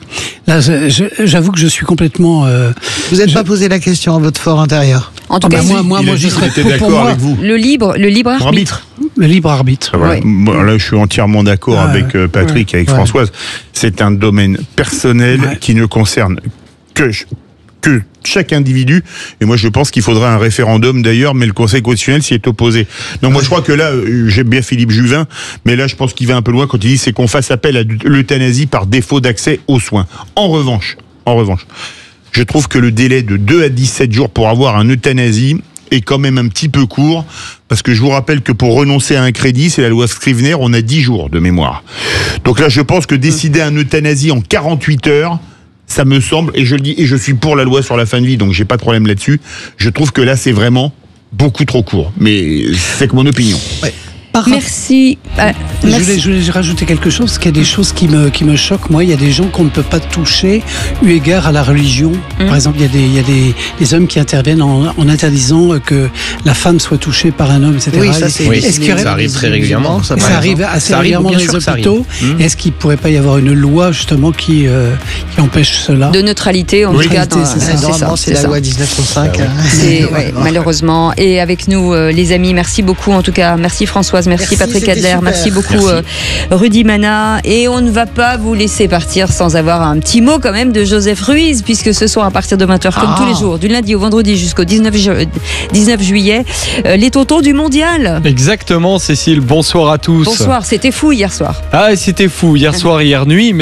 Là, je- je- j'avoue que je suis complètement. euh, Vous n'êtes je- pas posé la question à votre fort intérieur. En tout Ah cas, bah, moi, moi, Il a moi, dit je qu'il serais était pour, pour d'accord moi, avec vous. le libre, le libre arbitre. Arbitre. le libre arbitre. Voilà. Ouais. Bon, là, je suis entièrement d'accord Ouais, avec euh, Patrick, ouais, avec ouais. Françoise. C'est un domaine personnel Ouais. qui ne concerne que, ch- que chaque individu. Et moi, je pense qu'il faudrait un référendum d'ailleurs, mais le Conseil constitutionnel s'y est opposé. Donc moi, je crois que là, euh, j'aime bien Philippe Juvin, mais là, je pense qu'il va un peu loin quand il dit c'est qu'on fasse appel à l'euthanasie par défaut d'accès aux soins. En revanche, en revanche, je trouve que le délai de deux à dix-sept jours pour avoir un euthanasie est quand même un petit peu court, parce que je vous rappelle que pour renoncer à un crédit, c'est la loi Scrivener, on a dix jours de mémoire. Donc là, je pense que décider un euthanasie en quarante-huit heures, ça me semble, et je le dis, et je suis pour la loi sur la fin de vie, donc j'ai pas de problème là-dessus, je trouve que là, c'est vraiment beaucoup trop court. Mais c'est que mon opinion. Merci. Ah, Je merci. voulais, je voulais rajouter quelque chose, parce qu'il y a des choses qui me, qui me choquent. Moi, il y a des gens qu'on ne peut pas toucher, eu égard à la religion. Mmh. Par exemple, il y a des, il y a des, des hommes qui interviennent en, en interdisant que la femme soit touchée par un homme, et cetera. Oui, ça, c'est- Oui, Est-ce qu'il y aurait- ça arrive très régulièrement. Ça, par arrive exemple. assez Ça arrive, régulièrement bien dans sûr les que ça arrive. hôpitaux. Mmh. Est-ce qu'il ne pourrait pas y avoir une loi, justement, qui, euh, qui empêche cela? De neutralité, en Oui. tout cas. Neutralité, dans- c'est ça. c'est ça, Normalement, c'est c'est la ça. loi dix-neuf cent cinq. hein. C'est ouais, malheureusement. Et avec nous, euh, les amis, merci beaucoup en tout cas. Merci Françoise, merci, Merci, Patrick c'était Adler, super. merci beaucoup Merci. euh, Rudy Mana. Et on ne va pas vous laisser partir sans avoir un petit mot quand même de Joseph Ruiz, puisque ce soir à partir de vingt heures, comme Ah. tous les jours, du lundi au vendredi jusqu'au dix-neuf, ju- dix-neuf juillet, euh, les tontons du mondial. Exactement, Cécile. Bonsoir à tous. Bonsoir, c'était fou hier soir. Ah, c'était fou hier soir, hier nuit. Mais